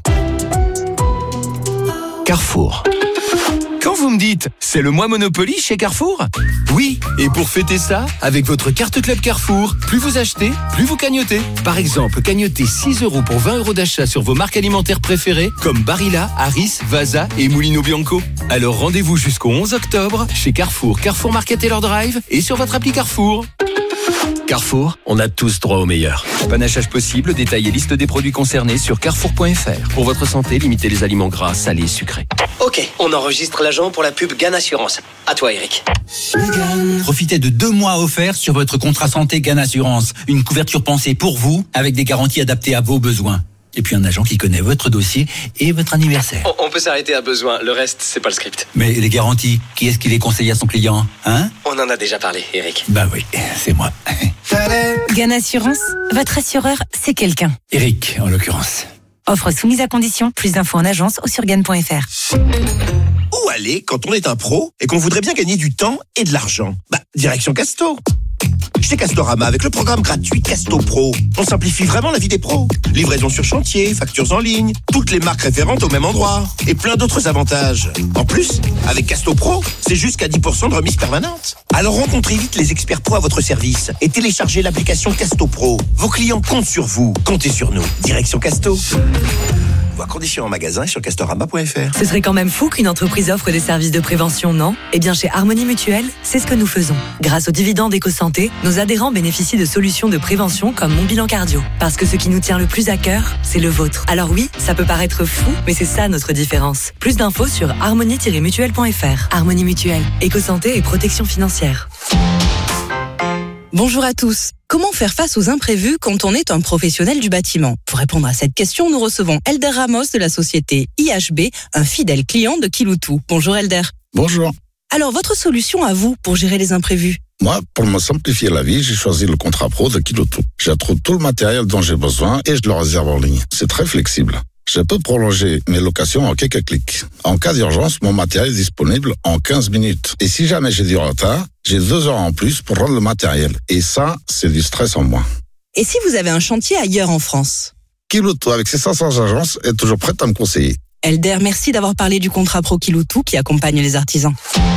Carrefour. Quand vous me dites « c'est le mois Monopoly chez Carrefour », oui, et pour fêter ça, avec votre carte Club Carrefour, plus vous achetez, plus vous cagnotez. Par exemple, cagnotez 6 € pour 20 € d'achat sur vos marques alimentaires préférées comme Barilla, Harris, Vasa et Mulino Bianco. Alors rendez-vous jusqu'au 11 octobre chez Carrefour, Carrefour Market Taylor Drive et sur votre appli Carrefour. Carrefour, on a tous droit au meilleur. Panachage possible, détail et liste des produits concernés sur carrefour.fr. Pour votre santé, limitez les aliments gras, salés, sucrés. Ok, on enregistre l'agent pour la pub GAN Assurance. À toi, Eric. Profitez de 2 mois offerts sur votre contrat santé GAN Assurance. Une couverture pensée pour vous, avec des garanties adaptées à vos besoins. Et puis un agent qui connaît votre dossier et votre anniversaire. On peut s'arrêter à besoin, le reste, c'est pas le script. Mais les garanties, qui est-ce qui les conseille à son client, hein? On en a déjà parlé, Eric. Bah oui, c'est moi. GAN Assurance, votre assureur, c'est quelqu'un. Eric, en l'occurrence. Offre soumise à condition, plus d'infos en agence ou sur GAN.fr. Où aller quand on est un pro et qu'on voudrait bien gagner du temps et de l'argent? Direction Casto. Chez Castorama, avec le programme gratuit Casto Pro, on simplifie vraiment la vie des pros. Livraison sur chantier, factures en ligne, toutes les marques référentes au même endroit et plein d'autres avantages. En plus, avec Casto Pro, c'est jusqu'à 10% de remise permanente. Alors rencontrez vite les experts pro à votre service et téléchargez l'application Casto Pro. Vos clients comptent sur vous, comptez sur nous. Direction Casto. Voir conditions en magasin et sur castorama.fr. Ce serait quand même fou qu'une entreprise offre des services de prévention, non ? Eh bien, chez Harmonie Mutuelle, c'est ce que nous faisons. Grâce aux dividendes EcoSanté, nos adhérents bénéficient de solutions de prévention comme Mon Bilan Cardio. Parce que ce qui nous tient le plus à cœur, c'est le vôtre. Alors oui, ça peut paraître fou, mais c'est ça notre différence. Plus d'infos sur harmonie-mutuelle.fr. Harmonie Mutuelle, EcoSanté et protection financière. Bonjour à tous. Comment faire face aux imprévus quand on est un professionnel du bâtiment ? Pour répondre à cette question, nous recevons Elder Ramos de la société IHB, un fidèle client de Kiloutou. Bonjour Elder. Bonjour. Alors, votre solution à vous pour gérer les imprévus ? Moi, pour me simplifier la vie, j'ai choisi le contrat pro de Kiloutou. J'y trouve tout le matériel dont j'ai besoin et je le réserve en ligne. C'est très flexible. Je peux prolonger mes locations en quelques clics. En cas d'urgence, mon matériel est disponible en 15 minutes. Et si jamais j'ai du retard, j'ai 2 heures en plus pour rendre le matériel. Et ça, c'est du stress en moins. Et si vous avez un chantier ailleurs en France ? Kiloutou, avec ses 500 agences, est toujours prête à me conseiller. Elder, merci d'avoir parlé du contrat pro Kiloutou qui accompagne les artisans.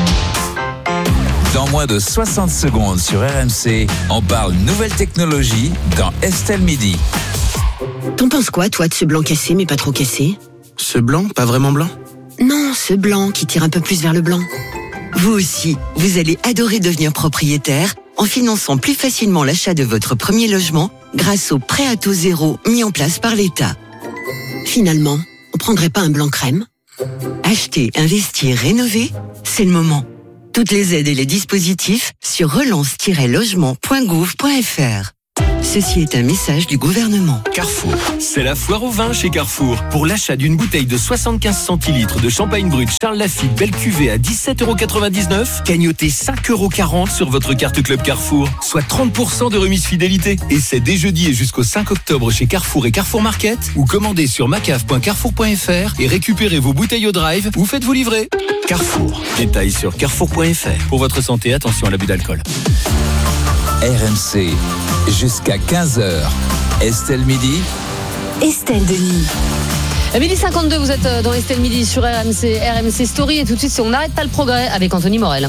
Dans moins de 60 secondes sur RMC, on parle nouvelle technologie dans Estelle Midi. T'en penses quoi, toi, de ce blanc cassé, mais pas trop cassé ? Ce blanc, pas vraiment blanc ? Non, ce blanc qui tire un peu plus vers le blanc. Vous aussi, vous allez adorer devenir propriétaire en finançant plus facilement l'achat de votre premier logement grâce au prêt à taux zéro mis en place par l'État. Finalement, on prendrait pas un blanc crème ? Acheter, investir, rénover, c'est le moment. Toutes les aides et les dispositifs sur relance-logement.gouv.fr. Ceci est un message du gouvernement. Carrefour. C'est la foire au vin chez Carrefour. Pour l'achat d'une bouteille de 75 centilitres de champagne brut Charles Lafite belle cuvée à 17,99 €, gagnotez 5,40 € sur votre carte Club Carrefour, soit 30% de remise fidélité. Et c'est dès jeudi et jusqu'au 5 octobre chez Carrefour et Carrefour Market, ou commandez sur macave.carrefour.fr et récupérez vos bouteilles au drive ou faites-vous livrer. Carrefour. Détails sur carrefour.fr. Pour votre santé, attention à l'abus d'alcool. RMC, jusqu'à 15h. Estelle Midi. Estelle Denis. À 12h52, vous êtes dans Estelle Midi sur RMC Story. Et tout de suite, c'est On n'arrête pas le progrès avec Anthony Morel.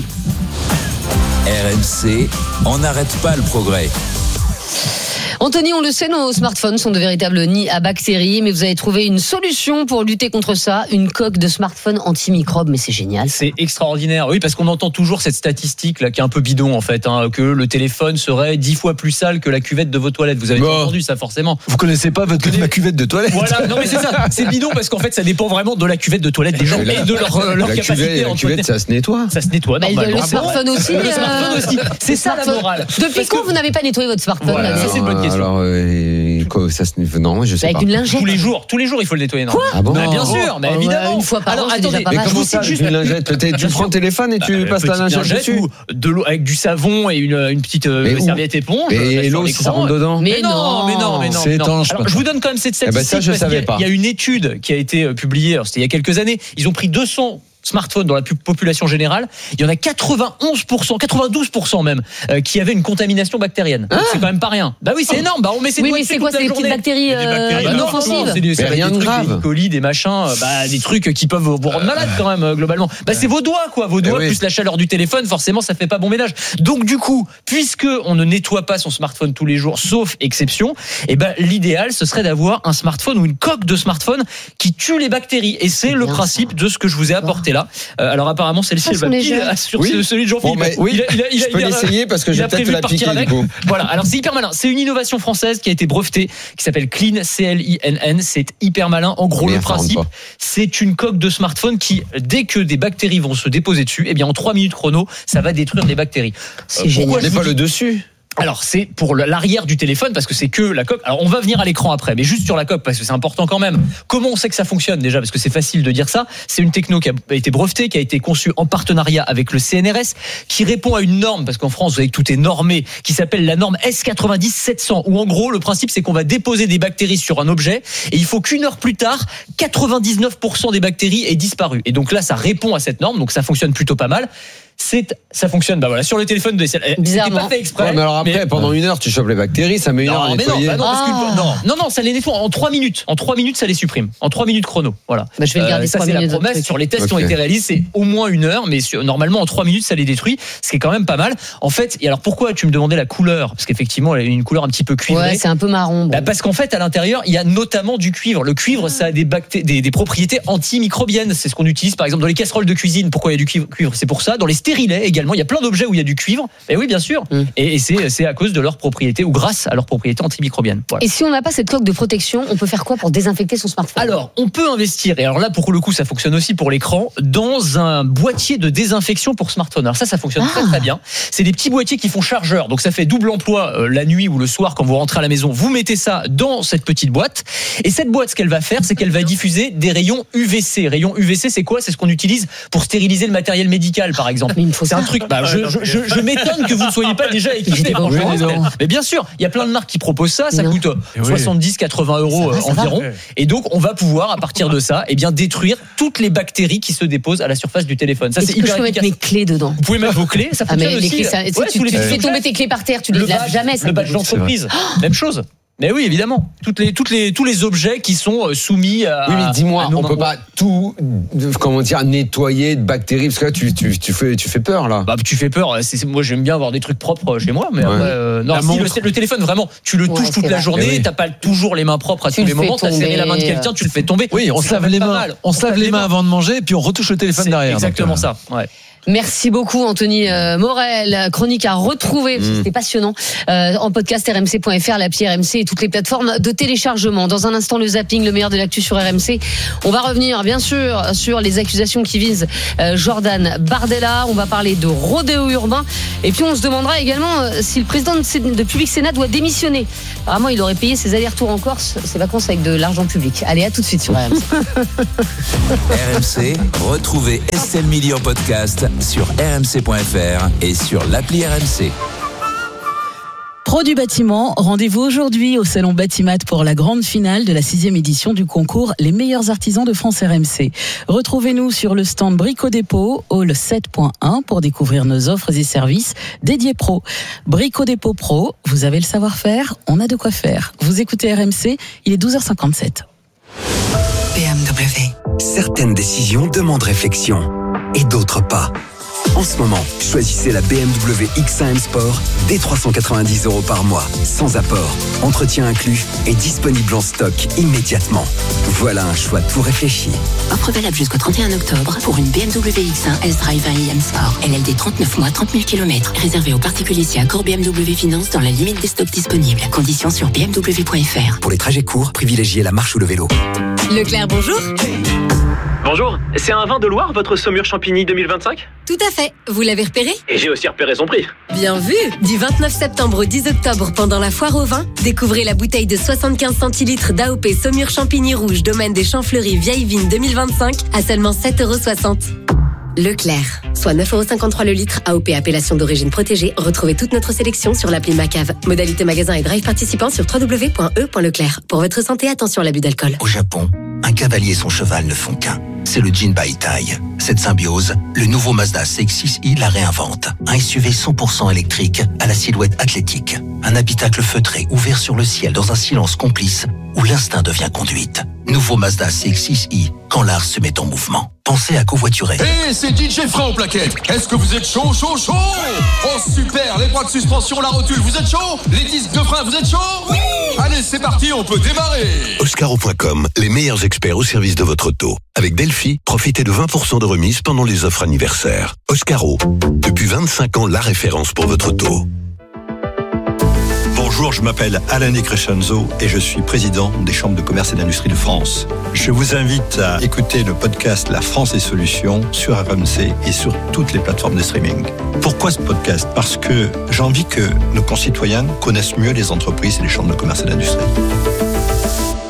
RMC, on n'arrête pas le progrès. Anthony, on le sait, nos smartphones sont de véritables nids à bactéries, mais vous avez trouvé une solution pour lutter contre ça, une coque de smartphone antimicrobe, mais c'est génial. C'est extraordinaire, oui, parce qu'on entend toujours cette statistique là qui est un peu bidon en fait, que le téléphone serait 10 fois plus sale que la cuvette de vos toilettes. Vous avez entendu ça forcément. Vous connaissez pas ma cuvette de toilette. Voilà, non mais c'est ça, c'est bidon parce qu'en fait ça dépend vraiment de la cuvette de toilette des gens et de leur capacité. La cuvette, ça se nettoie. Ça se nettoie normalement. Le smartphone aussi. Le smartphone aussi. C'est ça la morale. Depuis quand vous n'avez pas nettoyé votre smartphone? Ça c'est une bonne question. Alors, ça se non, je sais avec pas. Une lingette. Tous les jours, il faut le nettoyer. Non. Quoi? Ah bon? Bien sûr, mais évidemment. Une fois par an, c'est déjà pas mal. mal. Mais comment ça, une lingette? Tu prends le téléphone et tu passes la lingette dessus? De l'eau avec du savon et une petite serviette éponge. Et l'eau, si ça rentre dedans? Mais non. C'est étanche. Alors, je vous donne quand même cette statistique. Ça, je savais pas. Il y a une étude qui a été publiée, c'était il y a quelques années. Ils ont pris 200 smartphones dans la population générale, il y en a 91%, 92% même, qui avaient une contamination bactérienne. C'est quand même pas rien. Bah oui, c'est énorme. Bah on met ces mais c'est quoi, c'est des petites bactéries inoffensives? C'est rien de grave. Des colis, des machins, des trucs qui peuvent vous rendre malade quand même globalement. Bah c'est vos doigts quoi, vos doigts plus la chaleur du téléphone, forcément ça fait pas bon ménage. Donc du coup, puisque on ne nettoie pas son smartphone tous les jours, sauf exception, et l'idéal ce serait d'avoir un smartphone ou une coque de smartphone qui tue les bactéries. Et c'est le principe de ce que je vous ai apporté là. Alors apparemment celle-ci elle va pile sur celui de Jean-Philippe. Je peux l'essayer parce que j'ai peut-être la piquer du coup. Voilà, alors c'est hyper malin. C'est une innovation française qui a été brevetée, qui s'appelle Clean, CLINN. C'est hyper malin. En gros, le principe, c'est une coque de smartphone qui, dès que des bactéries vont se déposer dessus, en 3 minutes chrono, ça va détruire les bactéries. C'est génial. Mais pas le dessus. Alors c'est pour l'arrière du téléphone parce que c'est que la coque. Alors on va venir à l'écran après, mais juste sur la coque parce que c'est important quand même. Comment on sait que ça fonctionne déjà? Parce que c'est facile de dire ça. C'est une techno qui a été brevetée, qui a été conçue en partenariat avec le CNRS, qui répond à une norme, parce qu'en France vous savez que tout est normé, qui s'appelle la norme S90-700, où en gros le principe c'est qu'on va déposer des bactéries sur un objet et il faut qu'une heure plus tard 99% des bactéries aient disparu. Et donc là ça répond à cette norme, donc ça fonctionne plutôt pas mal. ça fonctionne. Bah voilà, sur le téléphone de c'était pas fait exprès. Ouais, mais alors après, pendant une heure, tu chopes les bactéries, ça met une heure à nettoyer. Non, ça les nettoie en 3 minutes. En 3 minutes, ça les supprime. En 3 minutes chrono. Voilà. Bah, je vais le garder. Ça, c'est la promesse. Sur les tests qui ont été réalisés, c'est au moins une heure, mais normalement, en 3 minutes, ça les détruit. Ce qui est quand même pas mal. En fait, et alors pourquoi tu me demandais la couleur? Parce qu'effectivement, elle a une couleur un petit peu cuivrée. Ouais, c'est un peu marron. Bon. Bah, parce qu'en fait, à l'intérieur, il y a notamment du cuivre. Le cuivre, ça a des propriétés antimicrobiennes. C'est ce qu'on utilise, par exemple, dans les casseroles de cuisine. Pourquoi il y a du cuivre? C'est pour ça. Dans les stérilets également, il y a plein d'objets où il y a du cuivre. Et oui, bien sûr. Et c'est à cause de leurs propriétés ou grâce à leurs propriétés antimicrobiennes. Voilà. Et si on n'a pas cette coque de protection, on peut faire quoi pour désinfecter son smartphone? Alors, on peut investir. Et alors là, pour le coup, ça fonctionne aussi pour l'écran, dans un boîtier de désinfection pour smartphone. Alors ça fonctionne très très bien. C'est des petits boîtiers qui font chargeur. Donc ça fait double emploi la nuit ou le soir quand vous rentrez à la maison. Vous mettez ça dans cette petite boîte. Et cette boîte, ce qu'elle va faire, c'est qu'elle va diffuser des rayons UVC. Rayons UVC, c'est quoi? C'est ce qu'on utilise pour stériliser le matériel médical, par exemple. C'est un truc. Bah, je m'étonne que vous ne soyez pas déjà équipé. Mais bien sûr, il y a plein de marques qui proposent ça. Ça coûte 70-80 euros environ. Et donc, on va pouvoir, à partir de ça, détruire toutes les bactéries qui se déposent à la surface du téléphone. Ça, c'est hyper efficace. Je peux mettre mes clés dedans. Vous pouvez mettre vos clés, ça fonctionne aussi. Tu fais tomber tes clés par terre, tu les laves jamais. Le badge d'entreprise, même chose. Mais oui, évidemment. Tous les objets qui sont soumis à. Oui, mais dis-moi, on peut pas tout, nettoyer de bactéries, parce que là, tu fais peur, là. Bah, tu fais peur. Moi, j'aime bien avoir des trucs propres chez moi, mais après, non, le téléphone, vraiment, tu le touches toute la journée, t'as pas toujours les mains propres à tous les moments, t'as serré la main de quelqu'un, tu le fais tomber. Oui, on se lave les mains. On se lave les mains avant de manger, et puis on retouche le téléphone derrière. Exactement ça. Ouais. Merci beaucoup Anthony Morel, chronique à retrouver, c'était passionnant, en podcast rmc.fr, l'appli RMC et toutes les plateformes de téléchargement. Dans un instant, le zapping, le meilleur de l'actu sur RMC. On va revenir bien sûr sur les accusations qui visent Jordan Bardella, on va parler de rodéo urbain et puis on se demandera également si le président de Public Sénat doit démissionner. Apparemment, il aurait payé ses allers-retours en Corse, ses vacances avec de l'argent public. Allez, à tout de suite sur RMC. RMC, retrouvez Estelle Midi en podcast sur rmc.fr et sur l'appli RMC. Pro du bâtiment, rendez-vous aujourd'hui au Salon Batimat pour la grande finale de la 6e édition du concours Les meilleurs artisans de France RMC. Retrouvez-nous sur le stand Brico Dépôt, hall 7.1 pour découvrir nos offres et services dédiés pro. Brico Dépôt Pro, vous avez le savoir-faire, on a de quoi faire. Vous écoutez RMC, il est 12h57. BMW. Certaines décisions demandent réflexion et d'autres pas. En ce moment, choisissez la BMW X1 M Sport dès 390 € par mois, sans apport, entretien inclus et disponible en stock immédiatement. Voilà un choix tout réfléchi. Offre valable jusqu'au 31 octobre pour une BMW X1 S-Drive 1 M Sport. LLD 39 mois, 30 000 km. Réservé aux particuliers si accord BMW Finance dans la limite des stocks disponibles. Conditions sur bmw.fr. Pour les trajets courts, privilégiez la marche ou le vélo. Leclerc, bonjour. Bonjour, c'est un vin de Loire, votre Saumur Champigny 2025 ? Tout à fait, vous l'avez repéré ? Et j'ai aussi repéré son prix. Bien vu. Du 29 septembre au 10 octobre, pendant la foire au vin, découvrez la bouteille de 75 centilitres d'AOP Saumur Champigny Rouge, domaine des Champs Fleuris, Vieille Vigne 2025, à seulement 7,60 €. Leclerc, soit 9,53 € le litre, AOP appellation d'origine protégée. Retrouvez toute notre sélection sur l'appli Macave. Modalité magasin et drive participant sur www.e.leclerc. Pour votre santé, attention à l'abus d'alcool. Au Japon, un cavalier et son cheval ne font qu'un. C'est le Jinbai Tai. Cette symbiose, le nouveau Mazda CX-6i la réinvente. Un SUV 100% électrique à la silhouette athlétique. Un habitacle feutré ouvert sur le ciel dans un silence complice où l'instinct devient conduite. Nouveau Mazda CX-6i, quand l'art se met en mouvement. Pensez à covoiturer. Hey, c'est DJ Frein aux plaquettes. Est-ce que vous êtes chaud? Oh super, les bras de suspension, la rotule, vous êtes chaud? Les disques de frein, vous êtes chaud? Oui. Allez, c'est parti, on peut démarrer. Oscaro.com, les meilleurs experts au service de votre auto. Avec Delphi, profitez de 20% de remise pendant les offres anniversaires. Oscaro, depuis 25 ans, la référence pour votre auto. Bonjour, je m'appelle Alain Di Crescenzo et je suis président des chambres de commerce et d'industrie de France. Je vous invite à écouter le podcast La France et Solutions sur RMC et sur toutes les plateformes de streaming. Pourquoi ce podcast ? Parce que j'ai envie que nos concitoyens connaissent mieux les entreprises et les chambres de commerce et d'industrie.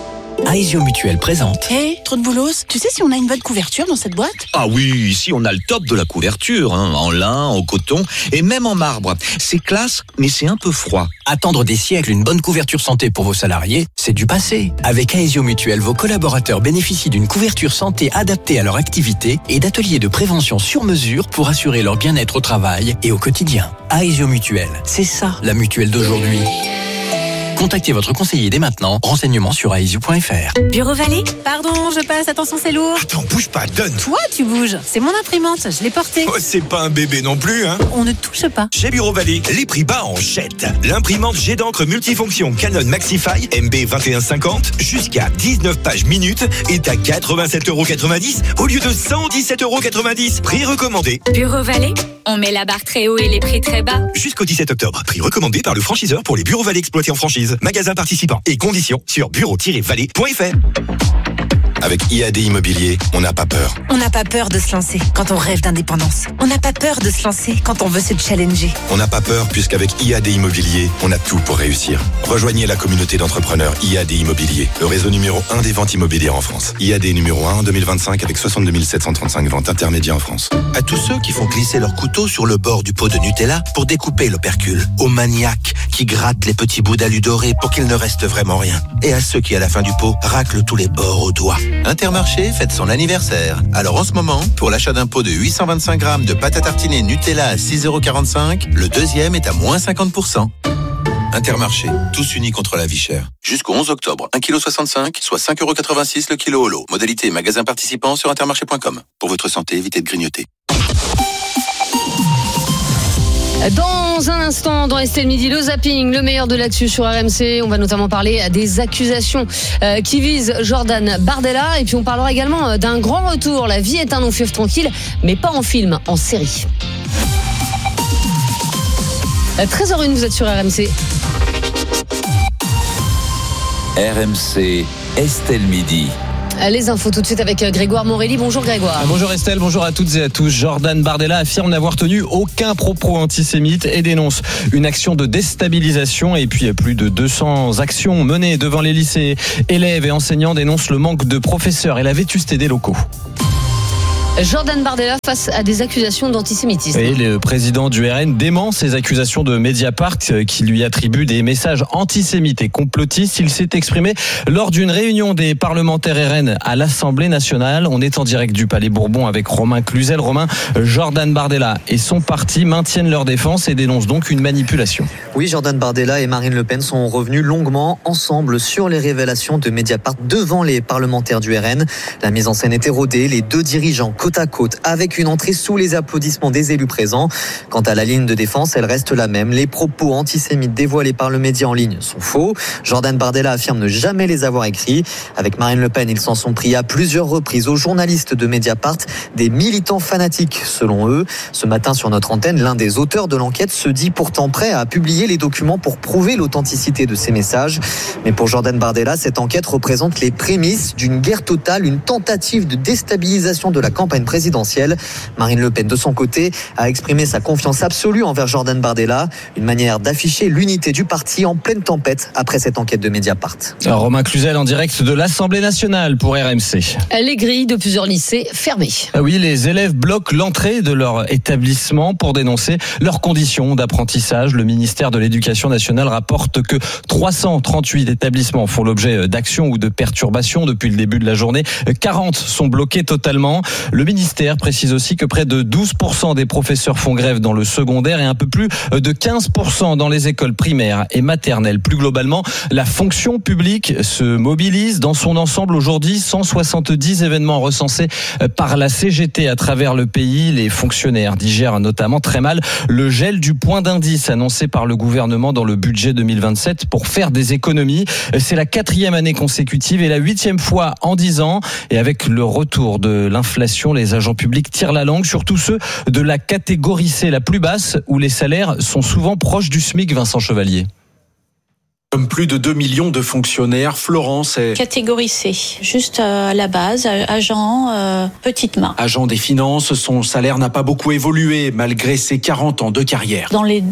Aesio Mutuel présente. Hé, trop de boulos. Tu sais si on a une bonne couverture dans cette boîte? Ah oui, ici on a le top de la couverture, en lin, en coton et même en marbre. C'est classe, mais c'est un peu froid. Attendre des siècles une bonne couverture santé pour vos salariés, c'est du passé. Avec Aesio Mutuel, vos collaborateurs bénéficient d'une couverture santé adaptée à leur activité et d'ateliers de prévention sur mesure pour assurer leur bien-être au travail et au quotidien. Aesio Mutuel, c'est ça la mutuelle d'aujourd'hui. Contactez votre conseiller dès maintenant. Renseignements sur aesio.fr. Bureau Vallée? Pardon, je passe. Attention, c'est lourd. Attends, bouge pas, donne. Toi, tu bouges. C'est mon imprimante. Je l'ai portée. Oh, c'est pas un bébé non plus, hein. On ne touche pas. Chez Bureau Vallée, les prix bas en jette. L'imprimante jet d'encre multifonction Canon Maxify MB 2150 jusqu'à 19 pages minutes est à 87,90€ au lieu de 117,90€. Prix recommandé. Bureau Vallée? On met la barre très haut et les prix très bas. Jusqu'au 17 octobre. Prix recommandé par le franchiseur pour les Bureaux Vallée exploités en franchise. Magasin participant et conditions sur bureau-vallée.fr. Avec IAD Immobilier, on n'a pas peur. On n'a pas peur de se lancer quand on rêve d'indépendance. On n'a pas peur de se lancer quand on veut se challenger. On n'a pas peur puisqu'avec IAD Immobilier, on a tout pour réussir. Rejoignez la communauté d'entrepreneurs IAD Immobilier, le réseau numéro 1 des ventes immobilières en France. IAD numéro 1 en 2025 avec 62 735 ventes intermédiaires en France. À tous ceux qui font glisser leur couteau sur le bord du pot de Nutella pour découper l'opercule. Aux maniaques qui grattent les petits bouts d'alu doré pour qu'il ne reste vraiment rien. Et à ceux qui, à la fin du pot, raclent tous les bords au doigt. Intermarché fête son anniversaire. Alors en ce moment, pour l'achat d'un pot de 825 grammes de pâte à tartiner Nutella à 6,45€, le deuxième est à moins 50%. Intermarché, tous unis contre la vie chère. Jusqu'au 11 octobre, 1,65 kg, soit 5,86€ le kilo au lot. Modalité magasin participant sur intermarché.com. Pour votre santé, évitez de grignoter. Dans un instant, dans Estelle Midi, le zapping, le meilleur de l'actu sur RMC. On va notamment parler des accusations qui visent Jordan Bardella. Et puis on parlera également d'un grand retour. La vie est un long fleuve tranquille, mais pas en film, en série. 13h01, vous êtes sur RMC. RMC, Estelle Midi. Les infos tout de suite avec Grégoire Morelli. Bonjour Grégoire. Bonjour Estelle, bonjour à toutes et à tous. Jordan Bardella affirme n'avoir tenu aucun propos antisémite et dénonce une action de déstabilisation. Et puis plus de 200 actions menées devant les lycées. Élèves et enseignants dénoncent le manque de professeurs et la vétusté des locaux. Jordan Bardella face à des accusations d'antisémitisme. Et le président du RN dément ces accusations de Mediapart qui lui attribuent des messages antisémites et complotistes. Il s'est exprimé lors d'une réunion des parlementaires RN à l'Assemblée nationale. On est en direct du Palais Bourbon avec Romain Cluzel. Romain, Jordan Bardella et son parti maintiennent leur défense et dénoncent donc une manipulation. Oui, Jordan Bardella et Marine Le Pen sont revenus longuement ensemble sur les révélations de Mediapart devant les parlementaires du RN. La mise en scène était rodée, les deux dirigeants côte à côte avec une entrée sous les applaudissements des élus présents. Quant à la ligne de défense, elle reste la même. Les propos antisémites dévoilés par le média en ligne sont faux. Jordan Bardella affirme ne jamais les avoir écrits. Avec Marine Le Pen, ils s'en sont pris à plusieurs reprises aux journalistes de Mediapart, des militants fanatiques selon eux. Ce matin sur notre antenne, l'un des auteurs de l'enquête se dit pourtant prêt à publier les documents pour prouver l'authenticité de ces messages. Mais pour Jordan Bardella, cette enquête représente les prémices d'une guerre totale, une tentative de déstabilisation de la campagne présidentielle. Marine Le Pen, de son côté, a exprimé sa confiance absolue envers Jordan Bardella, une manière d'afficher l'unité du parti en pleine tempête après cette enquête de Mediapart. Alors, Romain Cluzel en direct de l'Assemblée nationale pour RMC. Les grilles de plusieurs lycées fermées. Ah oui, les élèves bloquent l'entrée de leur établissement pour dénoncer leurs conditions d'apprentissage. Le ministère de l'Éducation nationale rapporte que 338 établissements font l'objet d'actions ou de perturbations depuis le début de la journée. 40 sont bloqués totalement. Le ministère précise aussi que près de 12% des professeurs font grève dans le secondaire et un peu plus de 15% dans les écoles primaires et maternelles. Plus globalement, la fonction publique se mobilise dans son ensemble aujourd'hui. 170 événements recensés par la CGT à travers le pays. Les fonctionnaires digèrent notamment très mal le gel du point d'indice annoncé par le gouvernement dans le budget 2027 pour faire des économies. C'est la 4e année consécutive et la 8e fois en 10 ans. Et avec le retour de l'inflation, les agents publics tirent la langue, surtout ceux de la catégorie C, la plus basse, où les salaires sont souvent proches du SMIC, Vincent Chevalier. Comme plus de 2 millions de fonctionnaires, Florence est... Catégorie C, juste à la base, agent, petite main. Agent des finances, son salaire n'a pas beaucoup évolué malgré ses 40 ans de carrière. Dans les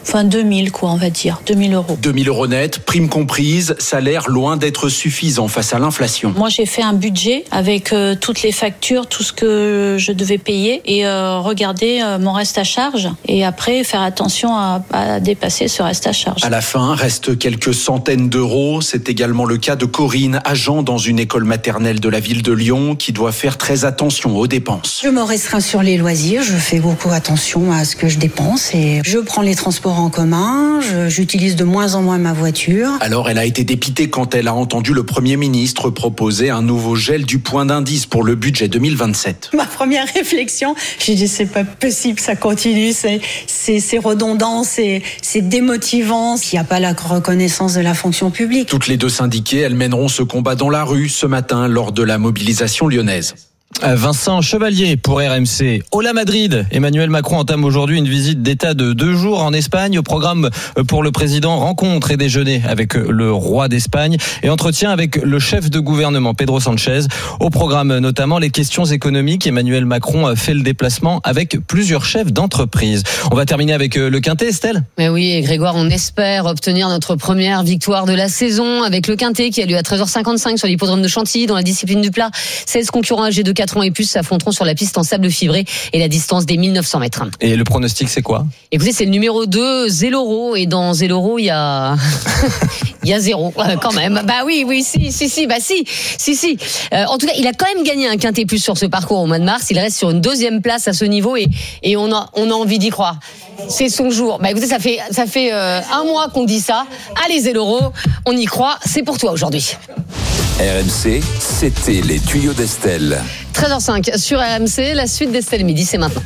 Enfin 2000 quoi, on va dire, 2000 euros. 2000 euros net, prime comprise, salaire loin d'être suffisant face à l'inflation. Moi j'ai fait un budget avec toutes les factures, tout ce que je devais payer et regarder mon reste à charge et après faire attention à dépasser ce reste à charge. À la fin, reste quelques centaines d'euros. C'est également le cas de Corinne, agent dans une école maternelle de la ville de Lyon, qui doit faire très attention aux dépenses. Je me restreins sur les loisirs, je fais beaucoup attention à ce que je dépense et je prends les transports en commun, j'utilise de moins en moins ma voiture. Alors elle a été dépitée quand elle a entendu le Premier ministre proposer un nouveau gel du point d'indice pour le budget 2027. Ma première réflexion, j'ai dit c'est pas possible, ça continue, c'est redondant, c'est démotivant, il n'y a pas la reconnaissance de la fonction publique. Toutes les deux syndiquées, elles mèneront ce combat dans la rue ce matin lors de la mobilisation lyonnaise. Vincent Chevalier pour RMC. Hola Madrid. Emmanuel Macron entame aujourd'hui une visite d'État de 2 jours en Espagne. Au programme pour le président, rencontre et déjeuner avec le roi d'Espagne et entretien avec le chef de gouvernement Pedro Sánchez. Au programme notamment les questions économiques. Emmanuel Macron fait le déplacement avec plusieurs chefs d'entreprise. On va terminer avec le Quintet, Estelle. Mais oui, et Grégoire, on espère obtenir notre première victoire de la saison avec le Quintet qui a lieu à 13h55 sur l'hippodrome de Chantilly dans la discipline du plat. 16 concurrents âgés de 4 ans et plus s'affronteront sur la piste en sable fibré et la distance des 1900 mètres. Et le pronostic, c'est quoi ? Écoutez, c'est le numéro 2, Zéloro. Et dans Zéloro, il y a 0 quand même. Bah oui, si. En tout cas, il a quand même gagné un Quintet plus sur ce parcours au mois de mars. Il reste sur une 2e place à ce niveau et on a envie d'y croire. C'est son jour. Bah écoutez, ça fait un mois qu'on dit ça. Allez Zéloro, on y croit. C'est pour toi aujourd'hui. RMC, c'était les tuyaux d'Estelle. 13h05 sur RMC, la suite d'Estelle Midi, c'est maintenant.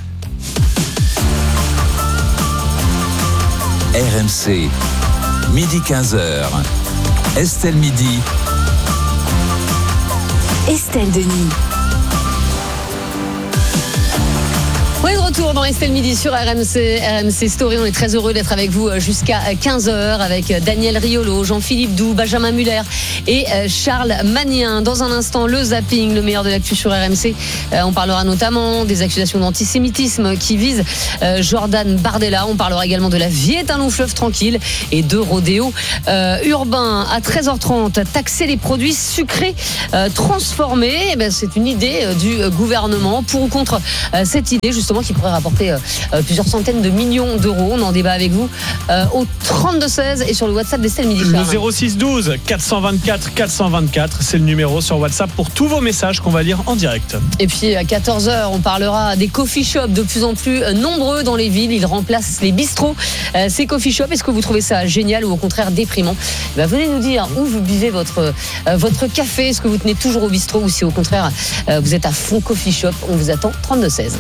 RMC, midi 15h. Estelle Midi. Estelle Denis. Oui, de retour dans Estelle Midi sur RMC Story. On est très heureux d'être avec vous jusqu'à 15h avec Daniel Riolo, Jean-Philippe Doux, Benjamin Muller et Charles Magnien. Dans un instant, le zapping, le meilleur de l'actu sur RMC. On parlera notamment des accusations d'antisémitisme qui visent Jordan Bardella. On parlera également de la vie est un long fleuve tranquille et de rodéo urbain. À 13h30, taxer les produits sucrés transformés. C'est une idée du gouvernement. Pour ou contre cette idée, justement, qui pourrait rapporter plusieurs centaines de millions d'euros. On en débat avec vous au 32-16 et sur le WhatsApp d'Estelle Midi. Le 06-12 424 424, c'est le numéro sur WhatsApp pour tous vos messages qu'on va lire en direct. Et puis à 14h, on parlera des coffee shops de plus en plus nombreux dans les villes. Ils remplacent les bistrots. Ces coffee shops, est-ce que vous trouvez ça génial ou au contraire déprimant ? Venez nous dire où vous buvez votre café. Est-ce que vous tenez toujours au bistrot ou si au contraire vous êtes à fond coffee shop ? On vous attend 32-16.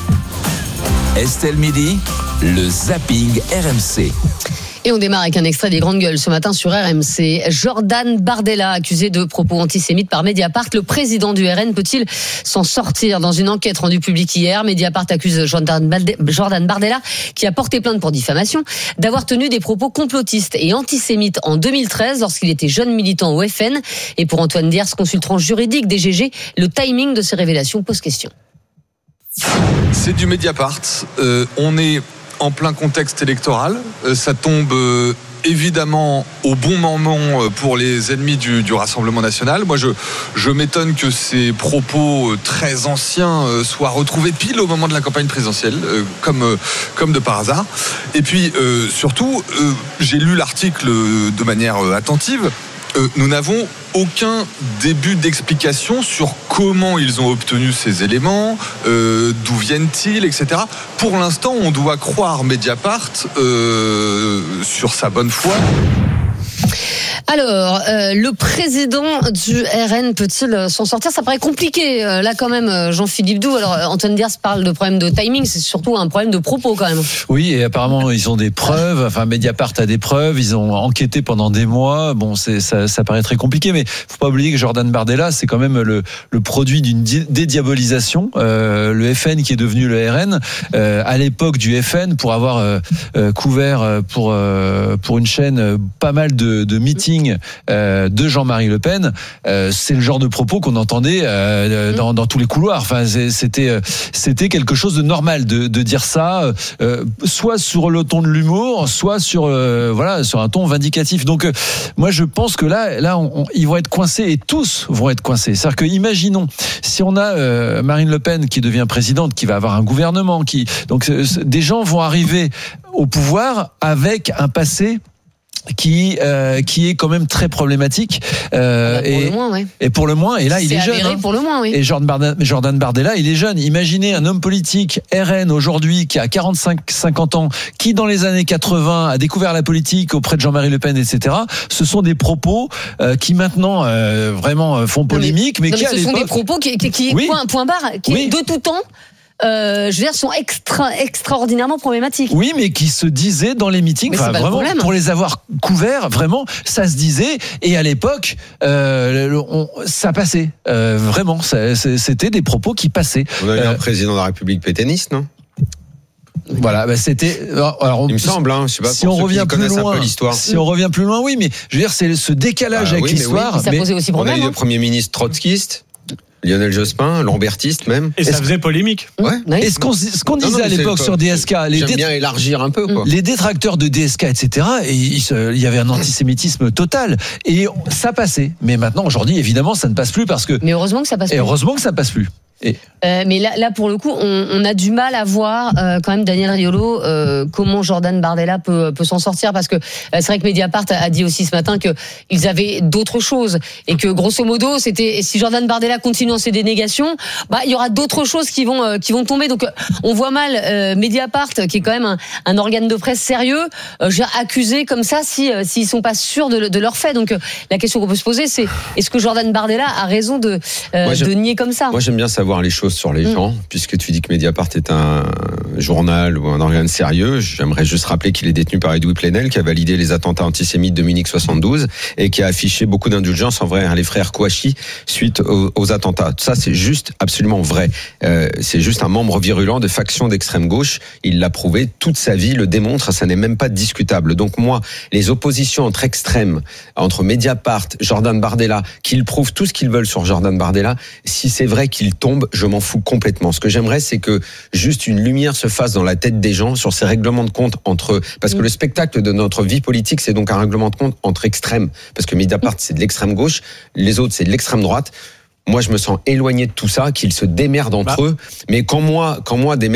Estelle Midi, le zapping RMC. Et on démarre avec un extrait des Grandes Gueules ce matin sur RMC. Jordan Bardella, accusé de propos antisémites par Mediapart. Le président du RN peut-il s'en sortir ? Dans une enquête rendue publique hier, Mediapart accuse Jordan Bardella, qui a porté plainte pour diffamation, d'avoir tenu des propos complotistes et antisémites en 2013 lorsqu'il était jeune militant au FN. Et pour Antoine Diers, consultant juridique des GG, le timing de ces révélations pose question. C'est du Mediapart. On est en plein contexte électoral. Ça tombe évidemment au bon moment pour les ennemis du Rassemblement national. Moi, je m'étonne que ces propos très anciens soient retrouvés pile au moment de la campagne présidentielle, comme de par hasard. Et puis, surtout, j'ai lu l'article de manière attentive. Nous n'avons aucun début d'explication sur comment ils ont obtenu ces éléments, d'où viennent-ils, etc. Pour l'instant, on doit croire Mediapart sur sa bonne foi. Alors, le président du RN peut-il s'en sortir ? Ça paraît compliqué, là quand même, Jean-Philippe Doux. Alors, Antoine Diers parle de problème de timing, c'est surtout un problème de propos quand même. Oui, et apparemment, ils ont des preuves, enfin, Mediapart a des preuves, ils ont enquêté pendant des mois. Bon, ça paraît très compliqué, mais faut pas oublier que Jordan Bardella, c'est quand même le produit d'une dédiabolisation. Le FN qui est devenu le RN, à l'époque du FN, pour avoir couvert pour une chaîne pas mal de de meeting de Jean-Marie Le Pen, c'est le genre de propos qu'on entendait dans tous les couloirs. Enfin, c'était quelque chose de normal de dire ça, soit sur le ton de l'humour, soit sur un ton vindicatif. Donc moi je pense que là ils vont être coincés, et tous vont être coincés. C'est-à-dire que imaginons si on a Marine Le Pen qui devient présidente, qui va avoir un gouvernement, donc des gens vont arriver au pouvoir avec un passé qui est quand même très problématique et pour le moins, et là il est jeune pour le moins, oui. Et Jordan Bardella il est jeune. Imaginez un homme politique RN aujourd'hui qui a 45-50 ans, qui dans les années 80 a découvert la politique auprès de Jean-Marie Le Pen, etc. Ce sont des propos qui maintenant vraiment font polémique, mais qui à l'époque, ce sont des propos qui oui. point barre, qui oui. de tout temps je veux dire, sont extraordinairement problématiques. Oui, mais qui se disaient dans les meetings, vraiment, pour les avoir couverts, vraiment, ça se disait. Et à l'époque, ça passait. Vraiment, c'était des propos qui passaient. On a eu un président de la République pétainiste, non ? Voilà, c'était. Alors, il me semble, je sais pas. Si on revient plus loin, oui, mais je veux dire, c'est ce décalage avec l'histoire. Oui. Ça posait aussi problème. On a eu le Premier ministre trotskiste. Lionel Jospin, lambertiste même. Et ça faisait polémique. Ouais. Et ce qu'on disait à l'époque sur DSK, j'aime bien élargir un peu, quoi. Les détracteurs de DSK, etc., il y avait un antisémitisme total. Et ça passait. Mais maintenant, aujourd'hui, évidemment, ça ne passe plus parce que. Mais heureusement que ça passe plus. Et heureusement que ça passe plus. Mais là, pour le coup, on a du mal à voir quand même, Daniel Riolo, comment Jordan Bardella peut s'en sortir, parce que c'est vrai que Mediapart a dit aussi ce matin que ils avaient d'autres choses et que grosso modo, c'était si Jordan Bardella continue en ses dénégations, il y aura d'autres choses qui vont tomber. Donc on voit mal Mediapart, qui est quand même un organe de presse sérieux, accusé comme ça s'ils sont pas sûrs de leurs faits. Donc la question qu'on peut se poser, c'est est-ce que Jordan Bardella a raison de nier comme ça? Moi, j'aime bien savoir les choses sur les gens, puisque tu dis que Mediapart est un journal ou un organe sérieux. J'aimerais juste rappeler qu'il est détenu par Edoui Plenel, qui a validé les attentats antisémites de Munich 72 et qui a affiché beaucoup d'indulgence envers les frères Kouachi suite aux attentats. Ça, c'est juste absolument vrai. C'est juste un membre virulent de faction d'extrême gauche. Il l'a prouvé, toute sa vie le démontre, ça n'est même pas discutable. Donc moi, les oppositions entre extrêmes, entre Mediapart, Jordan Bardella, qu'ils prouvent tout ce qu'ils veulent sur Jordan Bardella, si c'est vrai qu'il tombe, je m'en fous complètement. Ce que j'aimerais, c'est que juste une lumière se fasse dans la tête des gens sur ces règlements de compte entre eux. Parce que le spectacle de notre vie politique, c'est donc un règlement de compte entre extrêmes. Parce que Mediapart, c'est de l'extrême gauche, les autres, c'est de l'extrême droite. Moi, je me sens éloigné de tout ça, qu'ils se démerdent entre eux. Mais quand moi, des